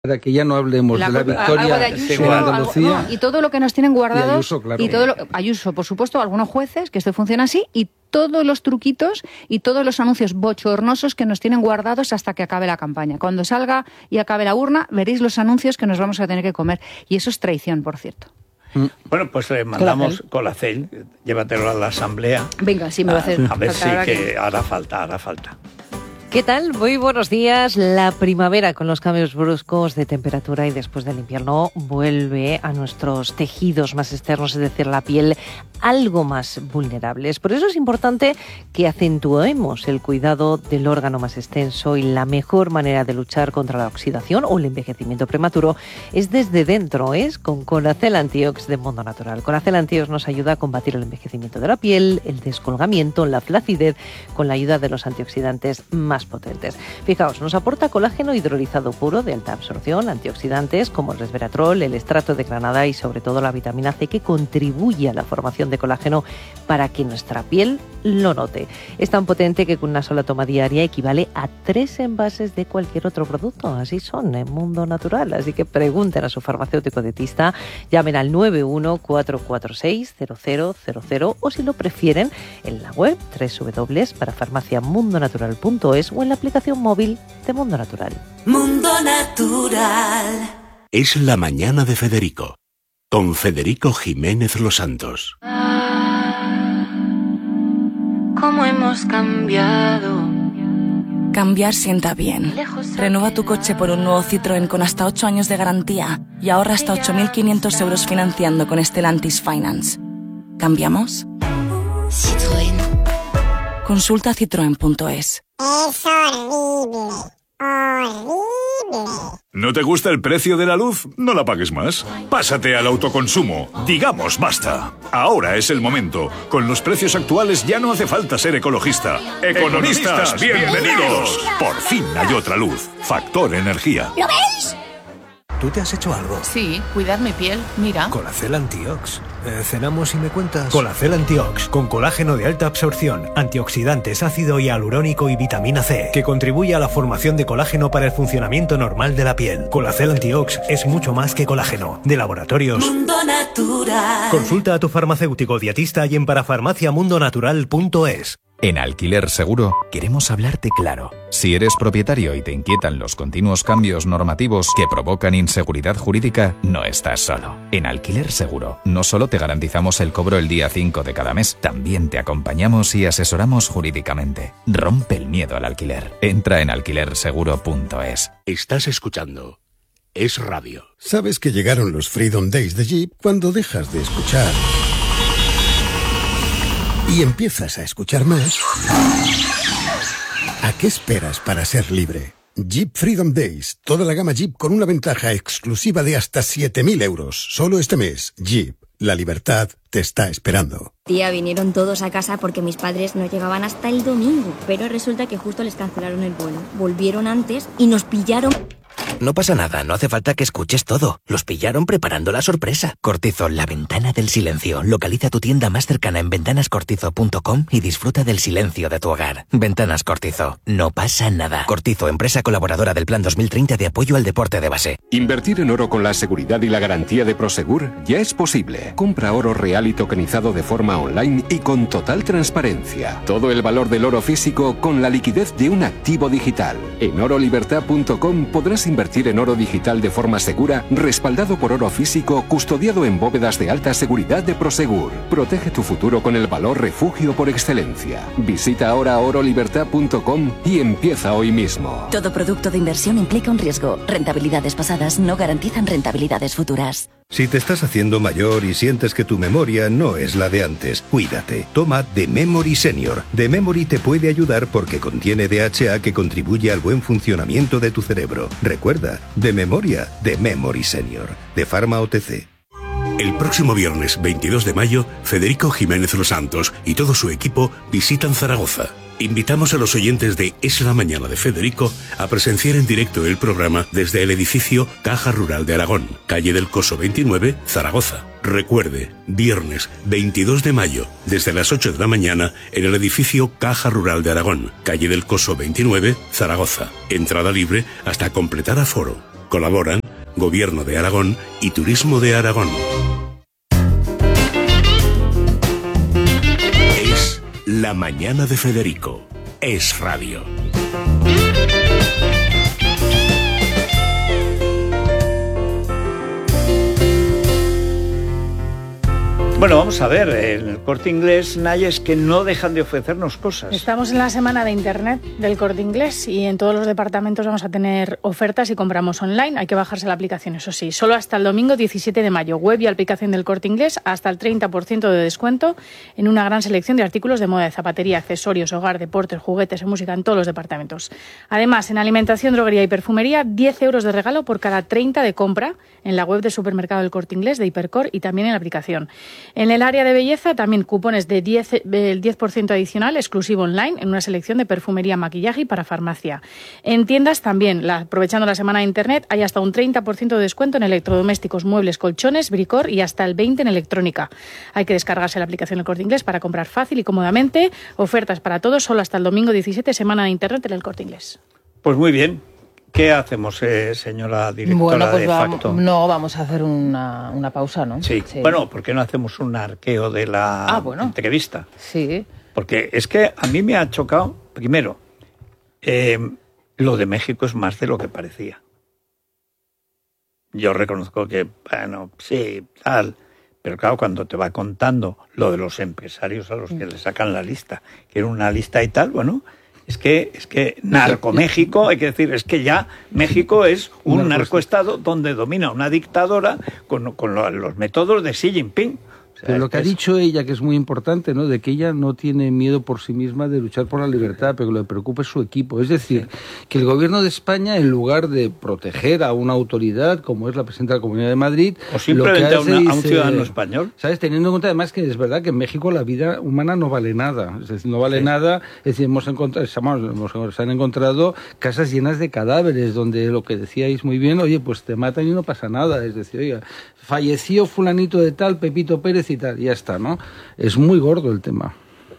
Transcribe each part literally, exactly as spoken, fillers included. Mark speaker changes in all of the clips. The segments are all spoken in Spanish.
Speaker 1: Para que ya no hablemos la, de la victoria de Ayuso, en Andalucía.
Speaker 2: Algo, no, y todo lo que nos tienen guardados.
Speaker 1: Y Ayuso, claro.
Speaker 2: Y todo lo, Ayuso, por supuesto, algunos jueces, que esto funciona así, y todos los truquitos y todos los anuncios bochornosos que nos tienen guardados hasta que acabe la campaña. Cuando salga y acabe la urna, veréis los anuncios que nos vamos a tener que comer. Y eso es traición, por cierto.
Speaker 3: Bueno, pues le mandamos Colacel, llévatelo a la asamblea.
Speaker 2: Venga, sí, me va a hacer.
Speaker 3: A ver si sí, que hará falta, hará falta.
Speaker 4: ¿Qué tal? Muy buenos días. La primavera, con los cambios bruscos de temperatura y después del invierno, vuelve a nuestros tejidos más externos, es decir, la piel, algo más vulnerables. Por eso es importante que acentuemos el cuidado del órgano más extenso, y la mejor manera de luchar contra la oxidación o el envejecimiento prematuro es desde dentro, es con Colacel Antiox de Mundo Natural. Colacel Antiox nos ayuda a combatir el envejecimiento de la piel, el descolgamiento, la flacidez, con la ayuda de los antioxidantes más potentes. Fijaos, nos aporta colágeno hidrolizado puro de alta absorción, antioxidantes como el resveratrol, el estrato de granada y sobre todo la vitamina C, que contribuye a la formación de colágeno para que nuestra piel lo note. Es tan potente que con una sola toma diaria equivale a tres envases de cualquier otro producto. Así son en Mundo Natural. Así que pregunten a su farmacéutico dietista, llamen al nueve uno cuatro cuatro seis cero cero cero cero o, si lo prefieren, en la web doble u doble u doble u punto parafarmacia mundo natural punto es o en la aplicación móvil de Mundo Natural.
Speaker 5: Mundo Natural.
Speaker 6: Es la mañana de Federico, con Federico Jiménez Los Santos.
Speaker 7: ¿Cómo hemos cambiado? Cambiar sienta bien. Renueva tu coche por un nuevo Citroën con hasta ocho años de garantía y ahorra hasta ocho mil quinientos euros financiando con Stellantis Finance. ¿Cambiamos?
Speaker 5: Citroën.
Speaker 7: Consulta citroen punto es.
Speaker 8: Es horrible, horrible.
Speaker 9: ¿No te gusta el precio de la luz? No la pagues más. Pásate al autoconsumo. Digamos basta. Ahora es el momento. Con los precios actuales ya no hace falta ser ecologista. ¡Economistas, bienvenidos! Por fin hay otra luz. Factor Energía.
Speaker 8: ¿Lo veis?
Speaker 10: ¿Tú te has hecho algo?
Speaker 11: Sí, cuidar mi piel, mira.
Speaker 10: Colacel Antiox. Eh, ¿Cenamos y me cuentas? Colacel Antiox, con colágeno de alta absorción, antioxidantes, ácido hialurónico y vitamina C, que contribuye a la formación de colágeno para el funcionamiento normal de la piel. Colacel Antiox es mucho más que colágeno. De Laboratorios
Speaker 5: Mundo Natural.
Speaker 10: Consulta a tu farmacéutico dietista y en parafarmacia mundo natural punto es.
Speaker 12: En Alquiler Seguro queremos hablarte claro. Si eres propietario y te inquietan los continuos cambios normativos que provocan inseguridad jurídica, no estás solo. En Alquiler Seguro no solo te garantizamos el cobro el día cinco de cada mes, también te acompañamos y asesoramos jurídicamente. Rompe el miedo al alquiler. Entra en alquiler seguro punto es.
Speaker 6: Estás escuchando Es Radio.
Speaker 13: Sabes que llegaron los Freedom Days de Jeep cuando dejas de escuchar y empiezas a escuchar más. ¿A qué esperas para ser libre? Jeep Freedom Days. Toda la gama Jeep con una ventaja exclusiva de hasta siete mil euros. Solo este mes. Jeep. La libertad te está esperando.
Speaker 14: Tía, vinieron todos a casa porque mis padres no llegaban hasta el domingo. Pero resulta que justo les cancelaron el vuelo. Volvieron antes y nos pillaron...
Speaker 15: No pasa nada, no hace falta que escuches todo. Los pillaron preparando la sorpresa. Cortizo, la ventana del silencio. Localiza tu tienda más cercana en ventanas cortizo punto com y disfruta del silencio de tu hogar. Ventanas Cortizo, no pasa nada. Cortizo, empresa colaboradora del Plan dos mil treinta de apoyo al deporte de base.
Speaker 16: Invertir en oro con la seguridad y la garantía de Prosegur ya es posible. Compra oro real y tokenizado de forma online y con total transparencia. Todo el valor del oro físico con la liquidez de un activo digital. En oro libertad punto com podrás invertir en oro digital de forma segura, respaldado por oro físico, custodiado en bóvedas de alta seguridad de Prosegur. Protege tu futuro con el valor refugio por excelencia. Visita ahora oro libertad punto com y empieza hoy mismo.
Speaker 17: Todo producto de inversión implica un riesgo. Rentabilidades pasadas no garantizan rentabilidades futuras.
Speaker 18: Si te estás haciendo mayor y sientes que tu memoria no es la de antes, cuídate. Toma The Memory Senior. The Memory te puede ayudar porque contiene D H A que contribuye al buen funcionamiento de tu cerebro. Recuerda, de memoria, The Memory Senior. De Pharma O T C.
Speaker 6: El próximo viernes veintidós de mayo, Federico Jiménez Los Santos y todo su equipo visitan Zaragoza. Invitamos a los oyentes de Es la Mañana de Federico a presenciar en directo el programa desde el edificio Caja Rural de Aragón, calle del Coso veintinueve, Zaragoza. Recuerde, viernes veintidós de mayo, desde las ocho de la mañana, en el edificio Caja Rural de Aragón, calle del Coso veintinueve, Zaragoza. Entrada libre hasta completar aforo. Colaboran Gobierno de Aragón y Turismo de Aragón. Es La Mañana de Federico. Es radio.
Speaker 3: Bueno, vamos a ver, en el Corte Inglés, Naya, es que no dejan de ofrecernos cosas.
Speaker 19: Estamos en la semana de Internet del Corte Inglés y en todos los departamentos vamos a tener ofertas y compramos online. Hay que bajarse la aplicación, eso sí. Solo hasta el domingo diecisiete de mayo. Web y aplicación del Corte Inglés hasta el treinta por ciento de descuento en una gran selección de artículos de moda, de zapatería, accesorios, hogar, deportes, juguetes y música en todos los departamentos. Además, en alimentación, droguería y perfumería, diez euros de regalo por cada treinta de compra en la web del supermercado del Corte Inglés, de Hipercor y también en la aplicación. En el área de belleza, también cupones de diez, el diez por ciento adicional, exclusivo online, en una selección de perfumería, maquillaje y para farmacia. En tiendas también, la, aprovechando la semana de Internet, hay hasta un treinta por ciento de descuento en electrodomésticos, muebles, colchones, Bricor y hasta el veinte por ciento en electrónica. Hay que descargarse la aplicación del Corte Inglés para comprar fácil y cómodamente. Ofertas para todos, solo hasta el domingo diecisiete, semana de Internet en el Corte Inglés.
Speaker 3: Pues muy bien. ¿Qué hacemos, eh, señora directora
Speaker 20: bueno, pues
Speaker 3: de
Speaker 20: vamos,
Speaker 3: facto?
Speaker 20: No, vamos a hacer una, una pausa, ¿no?
Speaker 3: Sí. sí. Bueno, ¿por qué no hacemos un arqueo de la
Speaker 20: ah, bueno.
Speaker 3: entrevista?
Speaker 20: Sí.
Speaker 3: Porque es que a mí me ha chocado, primero, eh, lo de México es más de lo que parecía. Yo reconozco que, bueno, sí, tal, pero claro, cuando te va contando lo de los empresarios a los que le sacan la lista, que era una lista y tal, bueno... Es que, es que narco-México, hay que decir, es que ya México es un narcoestado donde domina una dictadora con, con los métodos de Xi Jinping. O sea,
Speaker 1: Pero lo que ha dicho ella, que es muy importante, ¿no? De que ella no tiene miedo por sí misma de luchar por la libertad, pero que lo que le preocupa es su equipo. Es decir, que el gobierno de España, en lugar de proteger a una autoridad, como es la presidenta de la Comunidad de Madrid...
Speaker 3: O simplemente
Speaker 1: lo que
Speaker 3: a, una,
Speaker 1: hace,
Speaker 3: a un
Speaker 1: dice,
Speaker 3: ciudadano español.
Speaker 1: ¿Sabes? Teniendo en cuenta además que es verdad que en México la vida humana no vale nada. Es decir, no vale sí. nada. Es decir, hemos encontrado, hemos, se han encontrado casas llenas de cadáveres, donde lo que decíais muy bien, oye, pues te matan y no pasa nada. Es decir, oiga, falleció fulanito de tal, Pepito Pérez y tal, y ya está, ¿no? Es muy gordo el tema.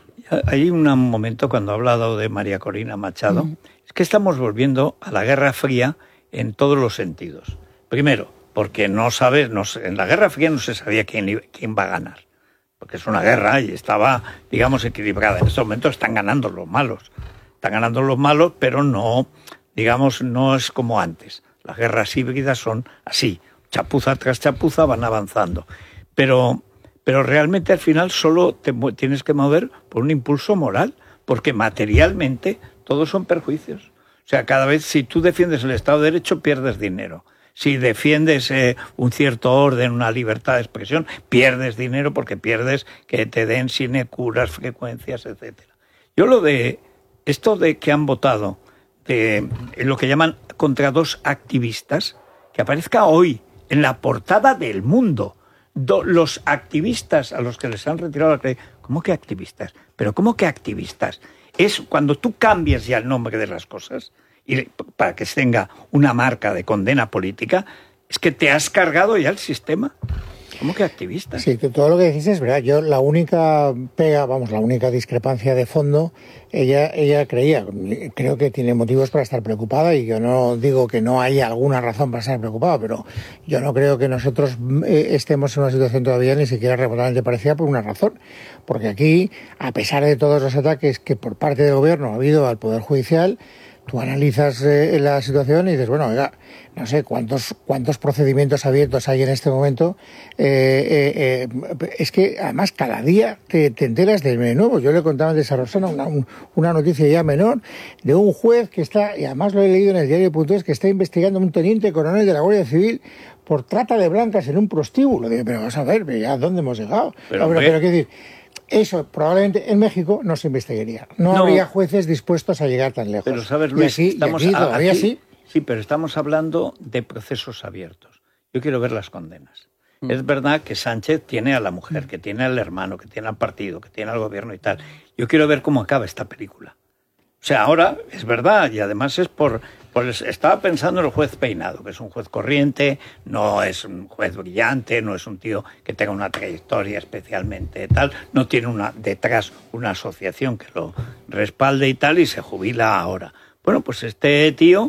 Speaker 3: Hay un momento cuando ha hablado de María Corina Machado, mm. es que estamos volviendo a la Guerra Fría en todos los sentidos. Primero, porque no sabes, no, en la Guerra Fría no se sabía quién, quién va a ganar, porque es una guerra y estaba, digamos, equilibrada. En estos momentos están ganando los malos, están ganando los malos, pero no, digamos, no es como antes. Las guerras híbridas son así, chapuza tras chapuza van avanzando. Pero, pero realmente al final solo te tienes que mover por un impulso moral, porque materialmente todos son perjuicios. O sea, cada vez si tú defiendes el Estado de Derecho pierdes dinero. Si defiendes eh, un cierto orden, una libertad de expresión, pierdes dinero porque pierdes que te den sinecuras, frecuencias, etcétera. Yo lo de esto de que han votado de lo que llaman contra dos activistas, que aparezca hoy en la portada del Mundo, do, los activistas a los que les han retirado la creencia. ¿Cómo que activistas? ¿Pero cómo que activistas? Es cuando tú cambias ya el nombre de las cosas y para que tenga una marca de condena política, es que te has cargado ya el sistema. ¿Cómo que activista?
Speaker 21: Sí, que todo lo que decís es verdad. Yo la única pega, vamos, la única discrepancia de fondo, ella ella creía, creo que tiene motivos para estar preocupada y yo no digo que no haya alguna razón para estar preocupada, pero yo no creo que nosotros eh, estemos en una situación todavía ni siquiera remotamente parecida por una razón. Porque aquí, a pesar de todos los ataques que por parte del gobierno ha habido al Poder Judicial, tú analizas eh, la situación y dices, bueno, oiga, no sé cuántos cuántos procedimientos abiertos hay en este momento. Eh, eh, eh, es que además cada día te, te enteras de nuevo. Yo le contaba antes a Rosana una, una noticia ya menor de un juez que está, y además lo he leído en el diario punto es, que está investigando a un teniente coronel de la Guardia Civil por trata de blancas en un prostíbulo. Digo, pero vamos a ver, ¿ya dónde hemos llegado? Pero, pero, pero, ¿qué decir? Eso probablemente en México no se investigaría. No, no habría jueces dispuestos a llegar tan lejos.
Speaker 3: Pero sabes, Luis,
Speaker 21: y aquí,
Speaker 3: estamos
Speaker 21: y aquí todavía
Speaker 3: aquí,
Speaker 21: sí.
Speaker 3: Sí, pero estamos hablando de procesos abiertos. Yo quiero ver las condenas. Mm. Es verdad que Sánchez tiene a la mujer, que tiene al hermano, que tiene al partido, que tiene al gobierno y tal. Yo quiero ver cómo acaba esta película. O sea, ahora es verdad, y además es por... por estaba pensando en el juez Peinado, que es un juez corriente, no es un juez brillante, no es un tío que tenga una trayectoria especialmente tal, no tiene una detrás una asociación que lo respalde y tal, y se jubila ahora. Bueno, pues este tío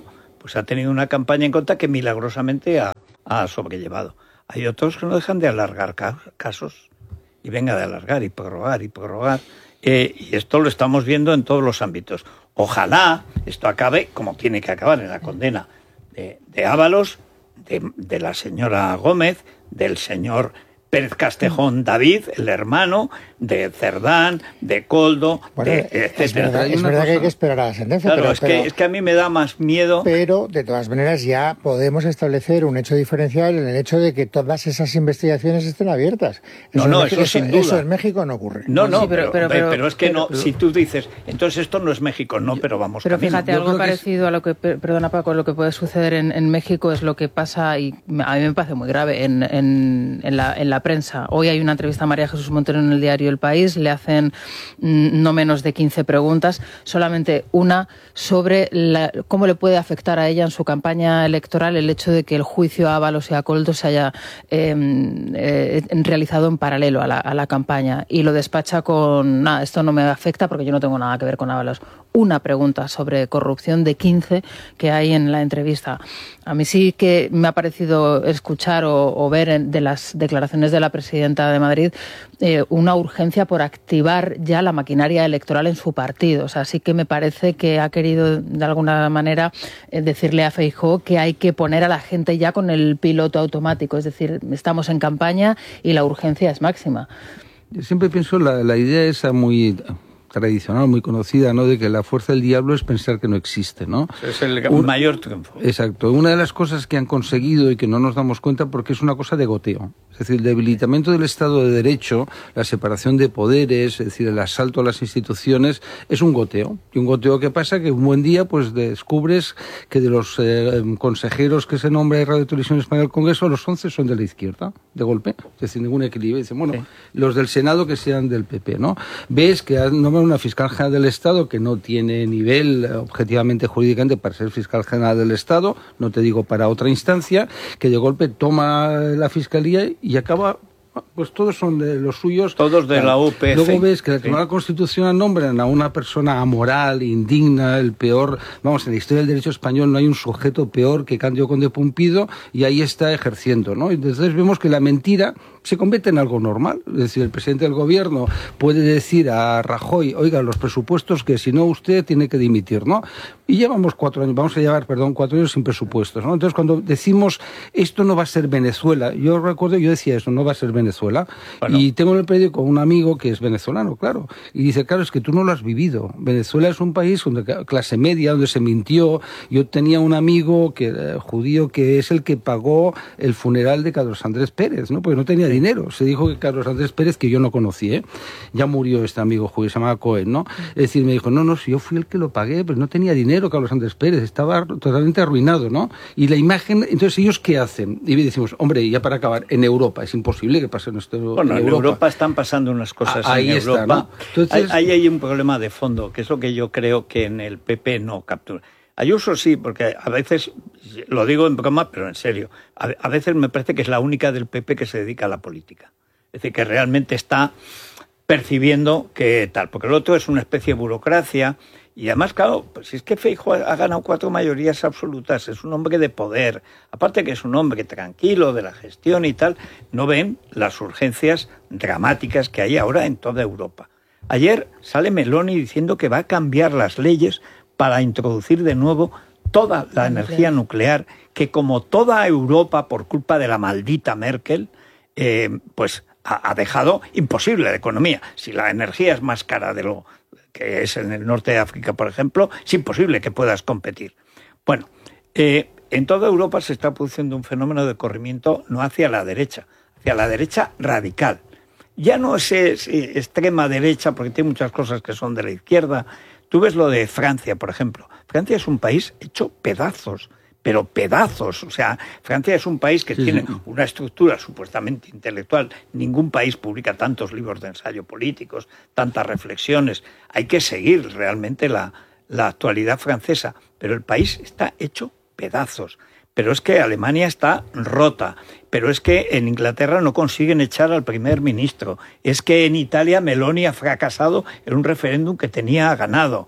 Speaker 3: pues ha tenido una campaña en contra que milagrosamente ha, ha sobrellevado. Hay otros que no dejan de alargar ca- casos y venga de alargar y prorrogar y prorrogar. Eh, y esto lo estamos viendo en todos los ámbitos. Ojalá esto acabe como tiene que acabar, en la condena de, de Ábalos, de, de la señora Gómez, del señor Pérez Castejón David, el hermano, de Cerdán, de Coldo,
Speaker 21: bueno,
Speaker 3: de,
Speaker 21: es
Speaker 3: etcétera.
Speaker 21: verdad, es verdad que hay que esperar a la sentencia.
Speaker 3: Claro,
Speaker 21: pero,
Speaker 3: es,
Speaker 21: pero,
Speaker 3: que, es que a mí me da más miedo.
Speaker 21: Pero, de todas maneras, ya podemos establecer un hecho diferencial en el hecho de que todas esas investigaciones estén abiertas.
Speaker 3: No,
Speaker 21: eso
Speaker 3: no,
Speaker 21: México,
Speaker 3: eso sin
Speaker 21: eso,
Speaker 3: duda.
Speaker 21: eso en México no ocurre.
Speaker 3: No, no,
Speaker 20: sí,
Speaker 3: pero,
Speaker 20: pero, pero,
Speaker 3: pero,
Speaker 20: pero,
Speaker 3: es que
Speaker 20: pero,
Speaker 3: no,
Speaker 20: pero,
Speaker 3: si tú dices, entonces esto no es México, no, pero vamos
Speaker 20: Pero
Speaker 3: camino.
Speaker 20: fíjate, algo parecido es... a lo que, perdona Paco, lo que puede suceder en, en México es lo que pasa, y a mí me parece muy grave, en, en, en, la, en la prensa. Hoy hay una entrevista a María Jesús Montero en el diario El País, le hacen mm, no menos de quince preguntas, solamente una sobre la, cómo le puede afectar a ella en su campaña electoral el hecho de que el juicio a Ábalos y a Coldo se haya eh, eh, realizado en paralelo a la, a la campaña, y lo despacha con, nada, esto no me afecta porque yo no tengo nada que ver con Ábalos. Una pregunta sobre corrupción de quince que hay en la entrevista. A mí sí que me ha parecido escuchar o, o ver en, de las declaraciones de la presidenta de Madrid eh, una urgencia por activar ya la maquinaria electoral en su partido. O sea, sí que me parece que ha querido de alguna manera eh, decirle a Feijóo que hay que poner a la gente ya con el piloto automático. Es decir, estamos en campaña y la urgencia es máxima.
Speaker 1: Yo siempre pienso la, la idea esa muy tradicional, muy conocida, ¿no?, de que la fuerza del diablo es pensar que no existe, ¿no?
Speaker 3: Es el
Speaker 1: Un,
Speaker 3: mayor triunfo.
Speaker 1: Exacto. Una de las cosas que han conseguido y que no nos damos cuenta porque es una cosa de goteo. Es decir, el debilitamiento del Estado de Derecho, la separación de poderes, es decir, el asalto a las instituciones, es un goteo. Y un goteo que pasa que un buen día pues descubres que de los eh, consejeros que se nombra de Radio Televisión Española del Congreso, los once son de la izquierda, de golpe. Es decir, ningún equilibrio. Dicen, bueno, sí. Los del Senado que sean del P P, ¿no? Ves que han nombrado una fiscal general del Estado que no tiene nivel eh, objetivamente jurídicamente para ser fiscal general del Estado, no te digo para otra instancia, que de golpe toma la fiscalía y acaba, pues todos son de los suyos.
Speaker 3: Todos de la U P F.
Speaker 1: Luego ves que la Tribunal sí. Constitucional nombran a una persona amoral, indigna, el peor, vamos, en la historia del derecho español no hay un sujeto peor que Cándido Conde Pumpido, y ahí está ejerciendo, ¿no? Entonces vemos que la mentira se convierte en algo normal. Es decir, el presidente del gobierno puede decir a Rajoy, oiga, los presupuestos que si no usted tiene que dimitir, ¿no? Y llevamos cuatro años, vamos a llevar, perdón, cuatro años sin presupuestos, ¿no? Entonces, cuando decimos esto no va a ser Venezuela, yo recuerdo, yo decía eso, no va a ser Venezuela. Bueno. Y tengo en el periódico un amigo que es venezolano, claro, y dice, claro, es que tú no lo has vivido. Venezuela es un país donde clase media, donde se mintió. Yo tenía un amigo que eh, judío que es el que pagó el funeral de Carlos Andrés Pérez, ¿no? Porque no tenía dinero. Se dijo que Carlos Andrés Pérez, que yo no conocí, ¿eh? Ya murió este amigo judío, se llamaba Cohen, ¿no? Es decir, me dijo, no, no, si yo fui el que lo pagué, pero no tenía dinero Carlos Andrés Pérez, estaba totalmente arruinado, ¿no? Y la imagen, entonces, ¿ellos qué hacen? Y decimos, hombre, ya para acabar, en Europa, es imposible que pase esto
Speaker 3: bueno, en Europa. en Europa están pasando unas cosas
Speaker 1: ah, ahí
Speaker 3: en
Speaker 1: está,
Speaker 3: Europa.
Speaker 1: ¿no? Entonces,
Speaker 3: ahí hay un problema de fondo, que es lo que yo creo que en el P P no captura. Ayuso sí, porque a veces, lo digo en broma, pero en serio, a, a veces me parece que es la única del P P que se dedica a la política. Es decir, que realmente está percibiendo que tal, porque el otro es una especie de burocracia. Y además, claro, pues si es que Feijóo ha ganado cuatro mayorías absolutas, es un hombre de poder, aparte que es un hombre tranquilo de la gestión y tal, no ven las urgencias dramáticas que hay ahora en toda Europa. Ayer sale Meloni diciendo que va a cambiar las leyes para introducir de nuevo toda la energía nuclear, que como toda Europa, por culpa de la maldita Merkel, eh, pues ha, ha dejado imposible la economía. Si la energía es más cara de lo que es en el norte de África, por ejemplo, es imposible que puedas competir. Bueno, eh, en toda Europa se está produciendo un fenómeno de corrimiento no hacia la derecha, hacia la derecha radical. Ya no es, es, es extrema derecha, porque tiene muchas cosas que son de la izquierda. Tú ves lo de Francia, por ejemplo. Francia es un país hecho pedazos, pero pedazos. O sea, Francia es un país que sí, tiene sí. una estructura supuestamente intelectual. Ningún país publica tantos libros de ensayo políticos, tantas reflexiones. Hay que seguir realmente la, la actualidad francesa, pero el país está hecho pedazos. Pero es que Alemania está rota, pero es que en Inglaterra no consiguen echar al primer ministro, es que en Italia Meloni ha fracasado en un referéndum que tenía ganado.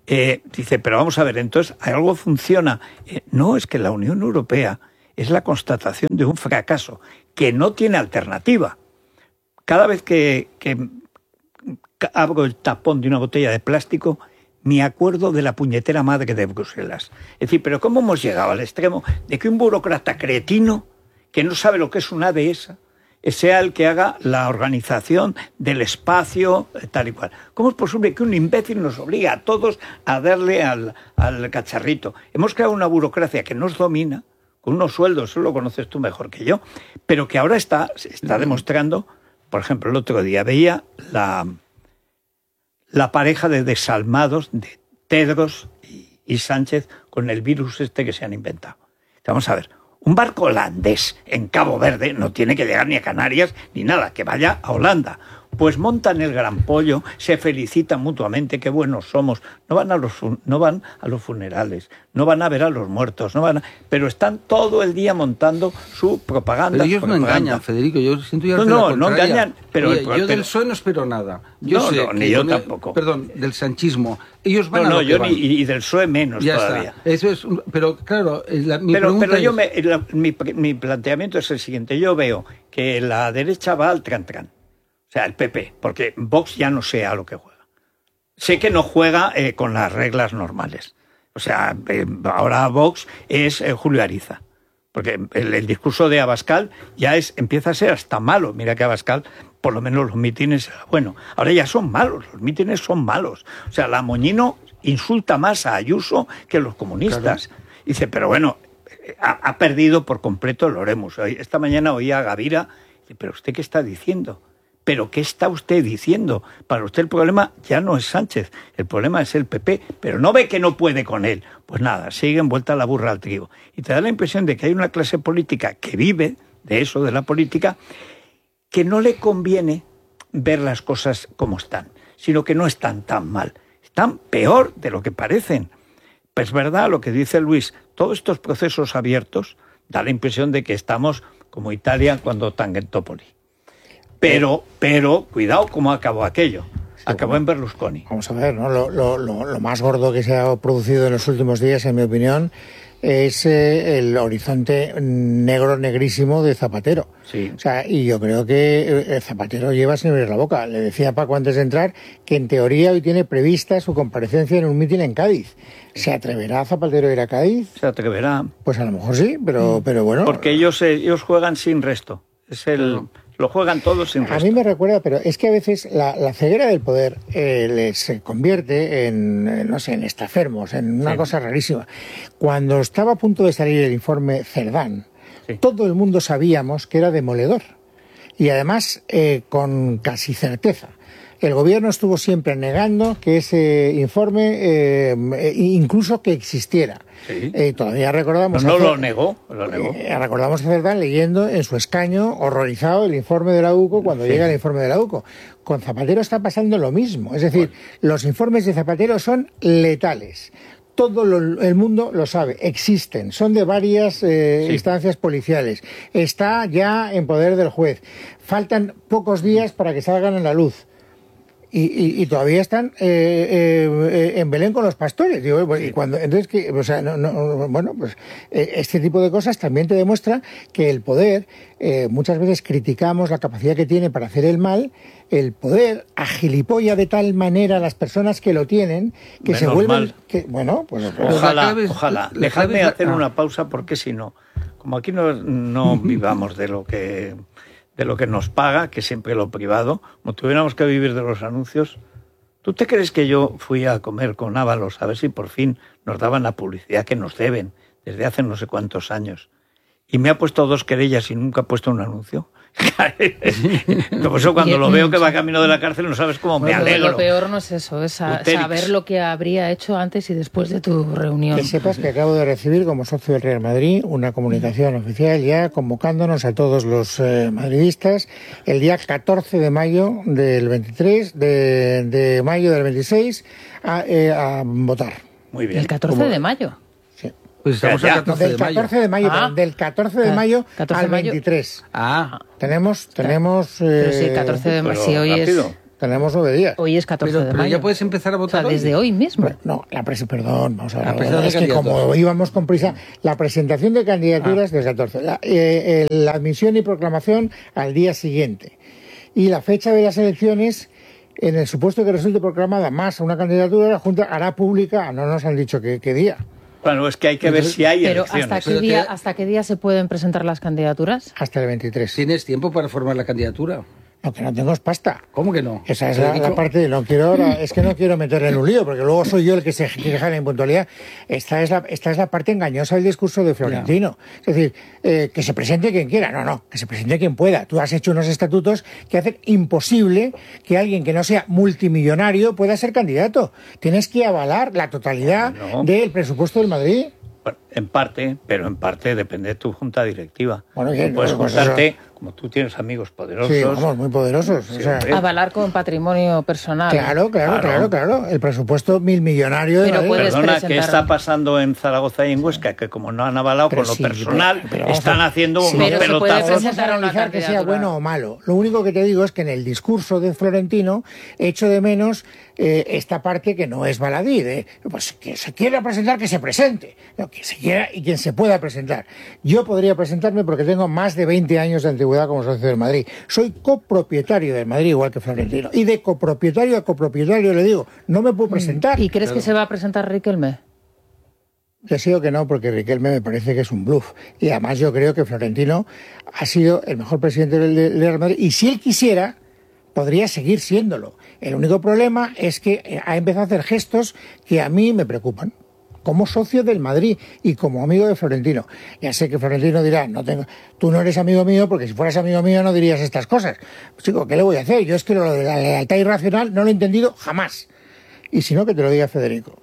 Speaker 3: Eh, dice, pero vamos a ver, entonces, ¿algo funciona? Eh, no, es que la Unión Europea es la constatación de un fracaso que no tiene alternativa. Cada vez que, que abro el tapón de una botella de plástico, me acuerdo de la puñetera madre de Bruselas. Es decir, pero ¿cómo hemos llegado al extremo de que un burócrata cretino, que no sabe lo que es una dehesa, sea el que haga la organización del espacio, tal y cual? ¿Cómo es posible que un imbécil nos obligue a todos a darle al, al cacharrito? Hemos creado una burocracia que nos domina, con unos sueldos, eso lo conoces tú mejor que yo, pero que ahora está, está demostrando. Por ejemplo, el otro día veía la, la pareja de desalmados de Tedros y, y Sánchez con el virus este que se han inventado. Vamos a ver, un barco holandés en Cabo Verde no tiene que llegar ni a Canarias ni nada, que vaya a Holanda. Pues montan el gran pollo, se felicitan mutuamente, qué buenos somos. No van a los, no van a los funerales, no van a ver a los muertos, no van a, pero están todo el día montando su propaganda.
Speaker 1: Pero ellos
Speaker 3: propaganda.
Speaker 1: no engañan, Federico, yo siento ya
Speaker 3: No, no, no engañan. Pero
Speaker 1: Oye,
Speaker 3: el,
Speaker 1: yo
Speaker 3: pero,
Speaker 1: del P S O E no espero nada. Yo
Speaker 3: no,
Speaker 1: sé
Speaker 3: no,
Speaker 1: que
Speaker 3: ni yo
Speaker 1: me,
Speaker 3: tampoco.
Speaker 1: Perdón, del sanchismo. Ellos van
Speaker 3: no,
Speaker 1: a
Speaker 3: no,
Speaker 1: lo que
Speaker 3: yo
Speaker 1: van.
Speaker 3: Ni, y del P S O E menos
Speaker 1: ya
Speaker 3: todavía.
Speaker 1: Está. Eso es, pero claro, la, mi
Speaker 3: pero,
Speaker 1: pregunta
Speaker 3: pero yo
Speaker 1: es...
Speaker 3: me, la, mi, mi planteamiento es el siguiente. Yo veo que la derecha va al tran-tran. O sea, el P P, porque Vox ya no sé a lo que juega. Sé que no juega eh, con las reglas normales. O sea, eh, ahora Vox es eh, Julio Ariza. Porque el, el discurso de Abascal ya es empieza a ser hasta malo. Mira que Abascal, por lo menos los mítines, bueno, ahora ya son malos, los mítines son malos. O sea, la Moñino insulta más a Ayuso que los comunistas. Claro. Dice, pero bueno, ha, ha perdido por completo el Oremus. Esta mañana oía a Gavira, dice, pero ¿usted qué está diciendo? ¿Pero qué está usted diciendo? Para usted el problema ya no es Sánchez, el problema es el P P, pero no ve que no puede con él. Pues nada, sigue envuelta la burra al trigo. Y te da la impresión de que hay una clase política que vive de eso, de la política, que no le conviene ver las cosas como están, sino que no están tan mal, están peor de lo que parecen. Pues es verdad lo que dice Luis, todos estos procesos abiertos da la impresión de que estamos como Italia cuando Tangentopoli. Pero, pero, cuidado cómo acabó aquello. Sí, acabó bueno, en Berlusconi.
Speaker 21: Vamos a ver, ¿no? Lo, lo, lo, lo más gordo que se ha producido en los últimos días, en mi opinión, es eh, el horizonte negro, negrísimo de Zapatero.
Speaker 3: Sí.
Speaker 21: O sea, y yo creo que el Zapatero lleva sin abrir la boca. Le decía a Paco antes de entrar que en teoría hoy tiene prevista su comparecencia en un mitin en Cádiz. ¿Se atreverá Zapatero a ir a Cádiz?
Speaker 3: Se atreverá.
Speaker 21: Pues a lo mejor sí, pero, pero bueno.
Speaker 3: Porque ellos, ellos juegan sin resto. Es el... No. Lo juegan todos sin resto.
Speaker 21: A mí me recuerda, pero es que a veces la, la ceguera del poder eh, les convierte en, no sé, en estafermos, en una sí. cosa rarísima. Cuando estaba a punto de salir el informe Cerdán, sí. todo el mundo sabíamos que era demoledor. Y además, eh, con casi certeza. El gobierno estuvo siempre negando que ese informe, eh, incluso que existiera.
Speaker 3: Sí.
Speaker 21: Eh, todavía recordamos...
Speaker 3: No, no
Speaker 21: hacer,
Speaker 3: lo negó, lo negó.
Speaker 21: Eh, recordamos a Cerdán leyendo en su escaño, horrorizado, el informe de la U C O cuando sí. llega el informe de la U C O. Con Zapatero está pasando lo mismo. Es decir, bueno. los informes de Zapatero son letales. Todo lo, el mundo lo sabe, existen, son de varias eh, sí. instancias policiales. Está ya en poder del juez. Faltan pocos días para que salgan a la luz. Y, y, y todavía están eh, eh, en Belén con los pastores. Digo, pues, y cuando, entonces, que, o sea, no, no, bueno, pues eh, este tipo de cosas también te demuestra que el poder, eh, muchas veces criticamos la capacidad que tiene para hacer el mal, el poder agilipolla de tal manera a las personas que lo tienen que
Speaker 3: Menos
Speaker 21: se vuelven...
Speaker 3: mal.
Speaker 21: Que, bueno, pues...
Speaker 3: Ojalá, ojalá. Dejadme hacer ah. una pausa porque si no, como aquí no, no vivamos de lo que... de lo que nos paga, que siempre lo privado, como tuviéramos que vivir de los anuncios. ¿Tú te crees que yo fui a comer con Ábalos a ver si por fin nos daban la publicidad que nos deben desde hace no sé cuántos años? Y me ha puesto dos querellas y nunca ha puesto un anuncio. Por eso cuando lo veo que va camino de la cárcel no sabes cómo me
Speaker 20: bueno,
Speaker 3: alegro.
Speaker 20: Lo peor no es eso, es a, saber lo que habría hecho antes y después de tu reunión.
Speaker 21: Que sepas que acabo de recibir como socio del Real Madrid una comunicación oficial ya convocándonos a todos los eh, madridistas el día catorce de mayo del veintitrés, de, de mayo del veintiséis a, eh, a votar.
Speaker 3: Muy bien.
Speaker 20: ¿El catorce de mayo?
Speaker 1: Pues estamos ya, ya. catorce
Speaker 21: del
Speaker 1: de mayo.
Speaker 21: catorce de mayo, ah. del catorce de mayo
Speaker 20: catorce
Speaker 21: al
Speaker 20: de mayo.
Speaker 21: veintitrés.
Speaker 1: Ah.
Speaker 21: Tenemos, tenemos...
Speaker 20: Pero
Speaker 21: eh,
Speaker 20: sí, el catorce de mayo, si hoy es...
Speaker 21: Tenemos nueve días.
Speaker 20: Hoy es catorce
Speaker 1: pero,
Speaker 20: de
Speaker 1: pero
Speaker 20: mayo.
Speaker 1: ya puedes empezar a votar.
Speaker 20: O sea, desde hoy, hoy mismo.
Speaker 21: Bueno, no, la presa, perdón, vamos a ver.
Speaker 1: La presentación
Speaker 21: es
Speaker 1: de
Speaker 21: que
Speaker 1: candidatos.
Speaker 21: como íbamos con prisa, la presentación de candidaturas
Speaker 1: Ah.
Speaker 21: del catorce, la, eh, eh, la admisión y proclamación al día siguiente. Y la fecha de las elecciones, en el supuesto que resulte proclamada más una candidatura, la Junta hará pública, no nos han dicho qué, qué día.
Speaker 3: Bueno, es que hay que ver si hay
Speaker 20: Pero
Speaker 3: elecciones.
Speaker 20: ¿hasta qué, día, ¿hasta qué día se pueden presentar las candidaturas?
Speaker 21: Hasta el veintitrés.
Speaker 1: ¿Tienes tiempo para formar la candidatura?
Speaker 21: No, que no tengo es pasta.
Speaker 1: ¿Cómo que no?
Speaker 21: Esa es la, la parte de no quiero ahora, es que no quiero meter en un lío, porque luego soy yo el que se queja de la impuntualidad. Esta es la, esta es la parte engañosa del discurso de Florentino. Es decir, eh, que se presente quien quiera. No, no, que se presente quien pueda. Tú has hecho unos estatutos que hacen imposible que alguien que no sea multimillonario pueda ser candidato. Tienes que avalar la totalidad
Speaker 3: No.
Speaker 21: del presupuesto del Madrid.
Speaker 3: Bueno, en parte, pero en parte depende de tu junta directiva.
Speaker 21: Bueno,
Speaker 3: Tú
Speaker 21: bien,
Speaker 3: puedes
Speaker 21: pues
Speaker 3: juntarte,
Speaker 21: eso.
Speaker 3: como tú tienes amigos poderosos.
Speaker 21: Sí, vamos, muy poderosos.
Speaker 3: Sí,
Speaker 21: o sea,
Speaker 3: hombre.
Speaker 20: Avalar con patrimonio personal.
Speaker 21: Claro, claro, claro, claro. El presupuesto mil millonario de
Speaker 20: Pero
Speaker 21: Madrid.
Speaker 20: puedes
Speaker 3: Perdona,
Speaker 20: presentar-
Speaker 3: ¿qué está pasando en Zaragoza y en Huesca? Que como no han avalado
Speaker 21: Pero
Speaker 3: con lo
Speaker 21: sí,
Speaker 3: personal,
Speaker 21: pero- pero vamos
Speaker 3: están
Speaker 21: a-
Speaker 3: haciendo
Speaker 21: sí,
Speaker 3: unos
Speaker 20: pero se puede
Speaker 3: pelotazos.
Speaker 20: presentar
Speaker 21: Vamos a
Speaker 20: una
Speaker 21: analizar que sea
Speaker 20: candidatura.
Speaker 21: bueno o malo. Lo único que te digo es que en el discurso de Florentino echo de menos eh, esta parte que no es baladí, de pues que se quiera presentar, que se presente, no, que se quiera y quien se pueda presentar. Yo podría presentarme porque tengo más de veinte años de antigüedad como socio del Madrid. Soy copropietario del Madrid, igual que Florentino. Y de copropietario a copropietario le digo, no me puedo presentar.
Speaker 20: ¿Y crees que se va a presentar Riquelme?
Speaker 21: Deseo que no, porque Riquelme me parece que es un bluff. Y además yo creo que Florentino ha sido el mejor presidente del del Real Madrid. Y si él quisiera, podría seguir siéndolo. El único problema es que ha empezado a hacer gestos que a mí me preocupan. Como socio del Madrid y como amigo de Florentino. Ya sé que Florentino dirá, no tengo, tú no eres amigo mío, porque si fueras amigo mío no dirías estas cosas. Pues, chico, ¿qué le voy a hacer? Yo es que lo de la lealtad irracional no lo he entendido jamás. Y si no, que te lo diga Federico.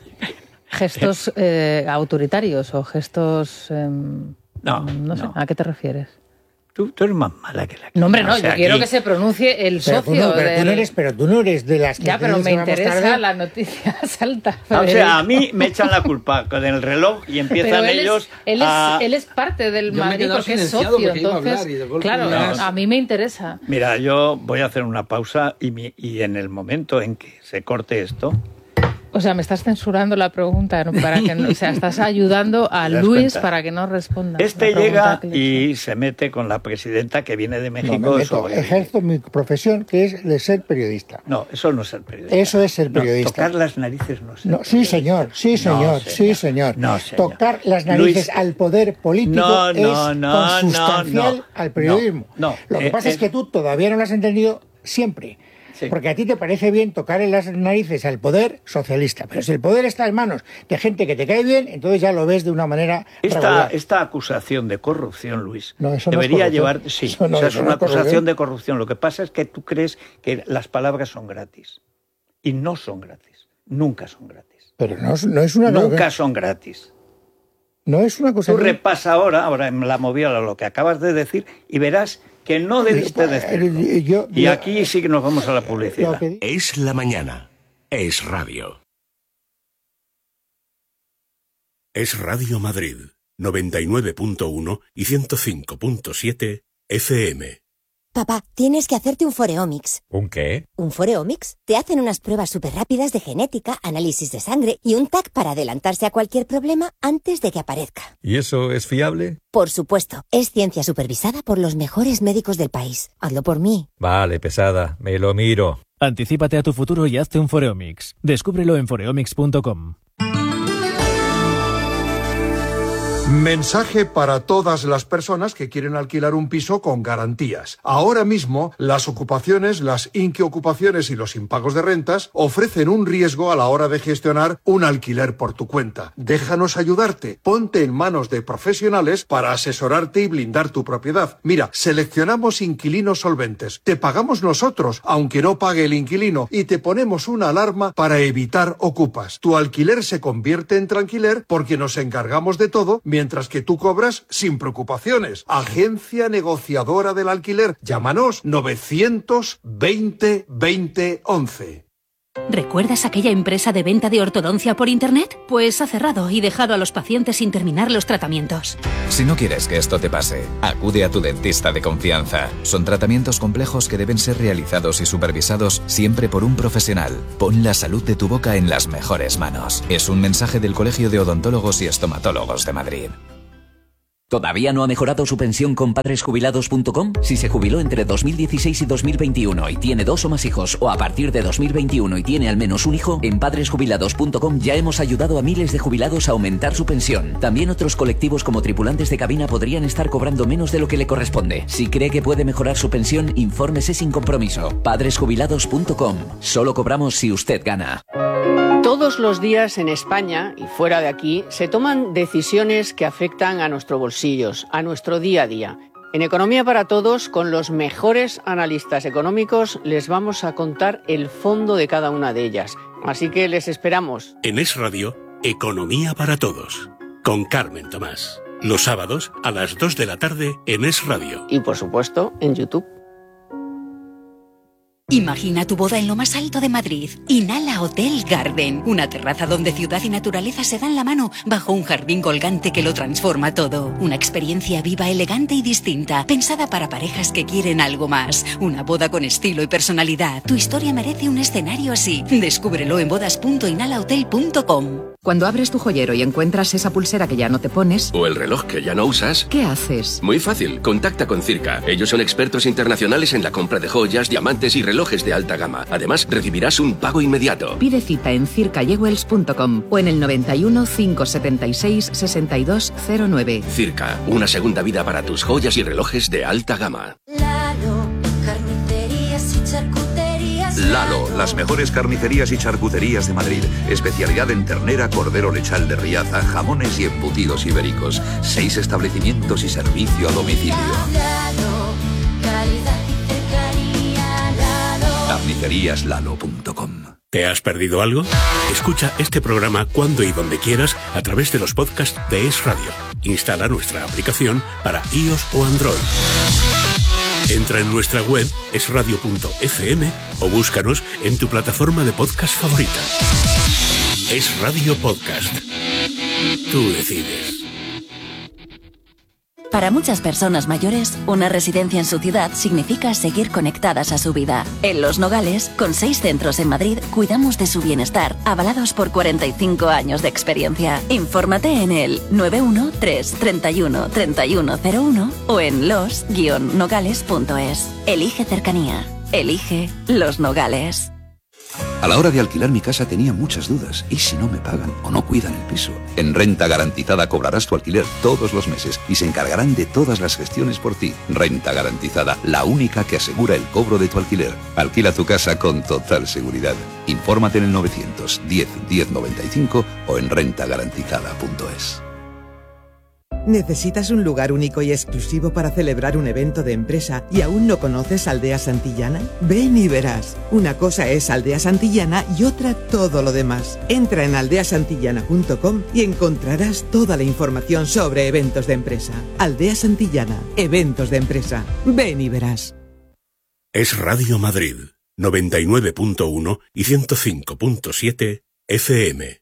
Speaker 20: ¿Gestos eh, autoritarios o gestos... eh,
Speaker 3: No,
Speaker 20: no sé,
Speaker 3: no.
Speaker 20: ¿a qué te refieres?
Speaker 3: Tú, tú eres más mala que la que
Speaker 20: No, hombre, no,
Speaker 3: o sea,
Speaker 20: yo quiero
Speaker 3: aquí-
Speaker 20: que se pronuncie el
Speaker 21: Pero tú,
Speaker 20: socio
Speaker 21: no, pero, tú
Speaker 20: del-
Speaker 21: no eres, pero tú no eres de las que...
Speaker 20: Ya, pero
Speaker 21: tienes
Speaker 20: me
Speaker 21: que vamos
Speaker 20: interesa
Speaker 21: tarde.
Speaker 20: la noticia, salta.
Speaker 3: O sea, a mí me echan la culpa con el reloj y empiezan
Speaker 20: Pero él
Speaker 3: ellos
Speaker 20: es, él, es,
Speaker 3: a...
Speaker 20: él es parte del
Speaker 1: Yo me he
Speaker 20: Madrid
Speaker 1: quedado
Speaker 20: porque es
Speaker 1: silenciado
Speaker 20: socio,
Speaker 1: porque iba a hablar
Speaker 20: entonces,
Speaker 1: y de golpe
Speaker 20: claro,
Speaker 3: ya-
Speaker 20: a mí me interesa.
Speaker 3: Mira, yo voy a hacer una pausa y, mi- y en el momento en que se corte esto...
Speaker 20: O sea, me estás censurando la pregunta, ¿no? Para que no- o sea, estás ayudando a
Speaker 3: ¿Te das
Speaker 20: Luis
Speaker 3: cuenta?
Speaker 20: para que no responda.
Speaker 3: Este
Speaker 20: la pregunta
Speaker 3: llega
Speaker 20: que le he
Speaker 3: y se mete con la presidenta que viene de
Speaker 21: No,
Speaker 3: México.
Speaker 21: me meto,
Speaker 3: sobre-
Speaker 21: ejerzo mi profesión, que es de ser periodista.
Speaker 3: No, eso no es ser periodista.
Speaker 21: Eso es ser
Speaker 3: No,
Speaker 21: periodista.
Speaker 3: tocar las narices no es ser
Speaker 21: No, sí, señor, sí, señor, sí, señor.
Speaker 3: No, señor.
Speaker 21: Tocar las narices
Speaker 3: Luis-
Speaker 21: al poder político
Speaker 3: No, no,
Speaker 21: es
Speaker 3: no,
Speaker 21: consustancial
Speaker 3: no,
Speaker 21: al periodismo.
Speaker 3: no, no.
Speaker 21: Lo que
Speaker 3: Eh,
Speaker 21: pasa
Speaker 3: eh,
Speaker 21: es que tú todavía no lo has entendido siempre.
Speaker 3: Sí.
Speaker 21: Porque a ti te parece bien tocar en las narices al poder socialista. Pero si el poder está en manos de gente que te cae bien, entonces ya lo ves de una manera
Speaker 3: Esta,
Speaker 21: regular.
Speaker 3: esta acusación de corrupción, Luis,
Speaker 21: No, eso no es
Speaker 3: debería
Speaker 21: corrupción.
Speaker 3: llevar... Sí,
Speaker 21: Eso no,
Speaker 3: o sea,
Speaker 21: eso
Speaker 3: es
Speaker 21: no
Speaker 3: una
Speaker 21: es corrupción.
Speaker 3: acusación de corrupción. Lo que pasa es que tú crees que las palabras son gratis. Y no son gratis. Nunca son gratis.
Speaker 21: Pero no, es- no es una
Speaker 3: Nunca son gratis.
Speaker 21: no es una cosa.
Speaker 3: Tú repasa ahora, ahora en la movida, lo que acabas de decir, y verás que no debiste decirlo.
Speaker 21: Yo,
Speaker 3: Y
Speaker 21: yo-
Speaker 3: aquí sí que nos vamos a la publicidad.
Speaker 6: Es la mañana. Es radio. Es Radio Madrid, noventa y nueve punto uno y ciento cinco punto siete F M.
Speaker 8: Papá, tienes que hacerte un Foreomics.
Speaker 12: ¿Un qué?
Speaker 8: ¿Un Foreomics? Te hacen unas pruebas súper rápidas de genética, análisis de sangre y un T A C para adelantarse a cualquier problema antes de que aparezca.
Speaker 12: ¿Y eso es fiable?
Speaker 8: Por supuesto, es ciencia supervisada por los mejores médicos del país. Hazlo por mí.
Speaker 12: Vale, pesada, me lo miro.
Speaker 2: Anticípate a tu futuro y hazte un Foreomics. Descúbrelo en foreomics punto com.
Speaker 22: Mensaje para todas las personas que quieren alquilar un piso con garantías. Ahora mismo, las ocupaciones, las inquiocupaciones y los impagos de rentas ofrecen un riesgo a la hora de gestionar un alquiler por tu cuenta. Déjanos ayudarte. Ponte en manos de profesionales para asesorarte y blindar tu propiedad. Mira, seleccionamos inquilinos solventes. Te pagamos nosotros, aunque no pague el inquilino, y te ponemos una alarma para evitar ocupas. Tu alquiler se convierte en tranquiler porque nos encargamos de todo, mientras que tú cobras sin preocupaciones. Agencia negociadora del alquiler. Llámanos novecientos veinte veinte once.
Speaker 4: ¿Recuerdas aquella empresa de venta de ortodoncia por Internet? Pues ha cerrado y dejado a los pacientes sin terminar los tratamientos.
Speaker 12: Si no quieres que esto te pase, acude a tu dentista de confianza. Son tratamientos complejos que deben ser realizados y supervisados siempre por un profesional. Pon la salud de tu boca en las mejores manos. Es un mensaje del Colegio de Odontólogos y Estomatólogos de Madrid.
Speaker 7: ¿Todavía no ha mejorado su pensión con padres jubilados punto com? Si se jubiló entre dos mil dieciséis y dos mil veintiuno y tiene dos o más hijos, o a partir de dos mil veintiuno y tiene al menos un hijo, en padres jubilados punto com ya hemos ayudado a miles de jubilados a aumentar su pensión. También otros colectivos como tripulantes de cabina podrían estar cobrando menos de lo que le corresponde. Si cree que puede mejorar su pensión, infórmese sin compromiso. padres jubilados punto com. Solo cobramos si usted gana.
Speaker 23: Todos los días en España y fuera de aquí se toman decisiones que afectan a nuestros bolsillos, a nuestro día a día. En Economía para Todos, con los mejores analistas económicos, les vamos a contar el fondo de cada una de ellas. Así que les esperamos.
Speaker 6: En Es Radio, Economía para Todos, con Carmen Tomás. Los sábados a las dos de la tarde en Es Radio.
Speaker 23: Y por supuesto, en YouTube.
Speaker 4: Imagina tu boda en lo más alto de Madrid. Inhala Hotel Garden. Una terraza donde ciudad y naturaleza se dan la mano bajo un jardín colgante que lo transforma todo. Una experiencia viva, elegante y distinta. Pensada para parejas que quieren algo más. Una boda con estilo y personalidad. Tu historia merece un escenario así. Descúbrelo en bodas punto inhala hotel punto com.
Speaker 24: Cuando abres tu joyero y encuentras esa pulsera que ya no te pones...
Speaker 25: o el reloj que ya no usas...
Speaker 24: ¿qué haces?
Speaker 25: Muy fácil, contacta con Circa. Ellos son expertos internacionales en la compra de joyas, diamantes y relojes de alta gama. Además, recibirás un pago inmediato.
Speaker 24: Pide cita en circa jewels punto com o en el noventa y uno, cinco setenta y seis, sesenta y dos cero nueve.
Speaker 25: Circa, una segunda vida para tus joyas y relojes de alta gama.
Speaker 5: Lalo, carnicerías y charcuterías.
Speaker 26: Lalo, las mejores carnicerías y charcuterías de Madrid. Especialidad en ternera, cordero lechal de Riaza, jamones y embutidos ibéricos. Seis establecimientos y servicio a domicilio.
Speaker 5: Lalo, calidad y cercanía. Lalo.
Speaker 26: carnicerías lalo punto com.
Speaker 6: ¿Te has perdido algo? Escucha este programa cuando y donde quieras a través de los podcasts de Es Radio. Instala nuestra aplicación para iOS o Android. Entra en nuestra web es radio punto efe eme o búscanos en tu plataforma de podcast favorita. Es Radio Podcast. Tú decides.
Speaker 17: Para muchas personas mayores, una residencia en su ciudad significa seguir conectadas a su vida. En Los Nogales, con seis centros en Madrid, cuidamos de su bienestar, avalados por cuarenta y cinco años de experiencia. Infórmate en el nueve uno tres, treinta y uno, treinta y uno cero uno o en los guion nogales punto es. Elige cercanía. Elige Los Nogales.
Speaker 27: A la hora de alquilar mi casa tenía muchas dudas. ¿Y si no me pagan o no cuidan el piso? En Renta Garantizada cobrarás tu alquiler todos los meses y se encargarán de todas las gestiones por ti. Renta Garantizada, la única que asegura el cobro de tu alquiler. Alquila tu casa con total seguridad. Infórmate en el novecientos diez, diez noventa y cinco o en renta garantizada punto es.
Speaker 28: ¿Necesitas un lugar único y exclusivo para celebrar un evento de empresa y aún no conoces Aldea Santillana? Ven y verás. Una cosa es Aldea Santillana y otra todo lo demás. Entra en aldea santillana punto com y encontrarás toda la información sobre eventos de empresa. Aldea Santillana, eventos de empresa. Ven y verás.
Speaker 6: Es Radio Madrid, noventa y nueve punto uno y ciento cinco punto siete efe eme.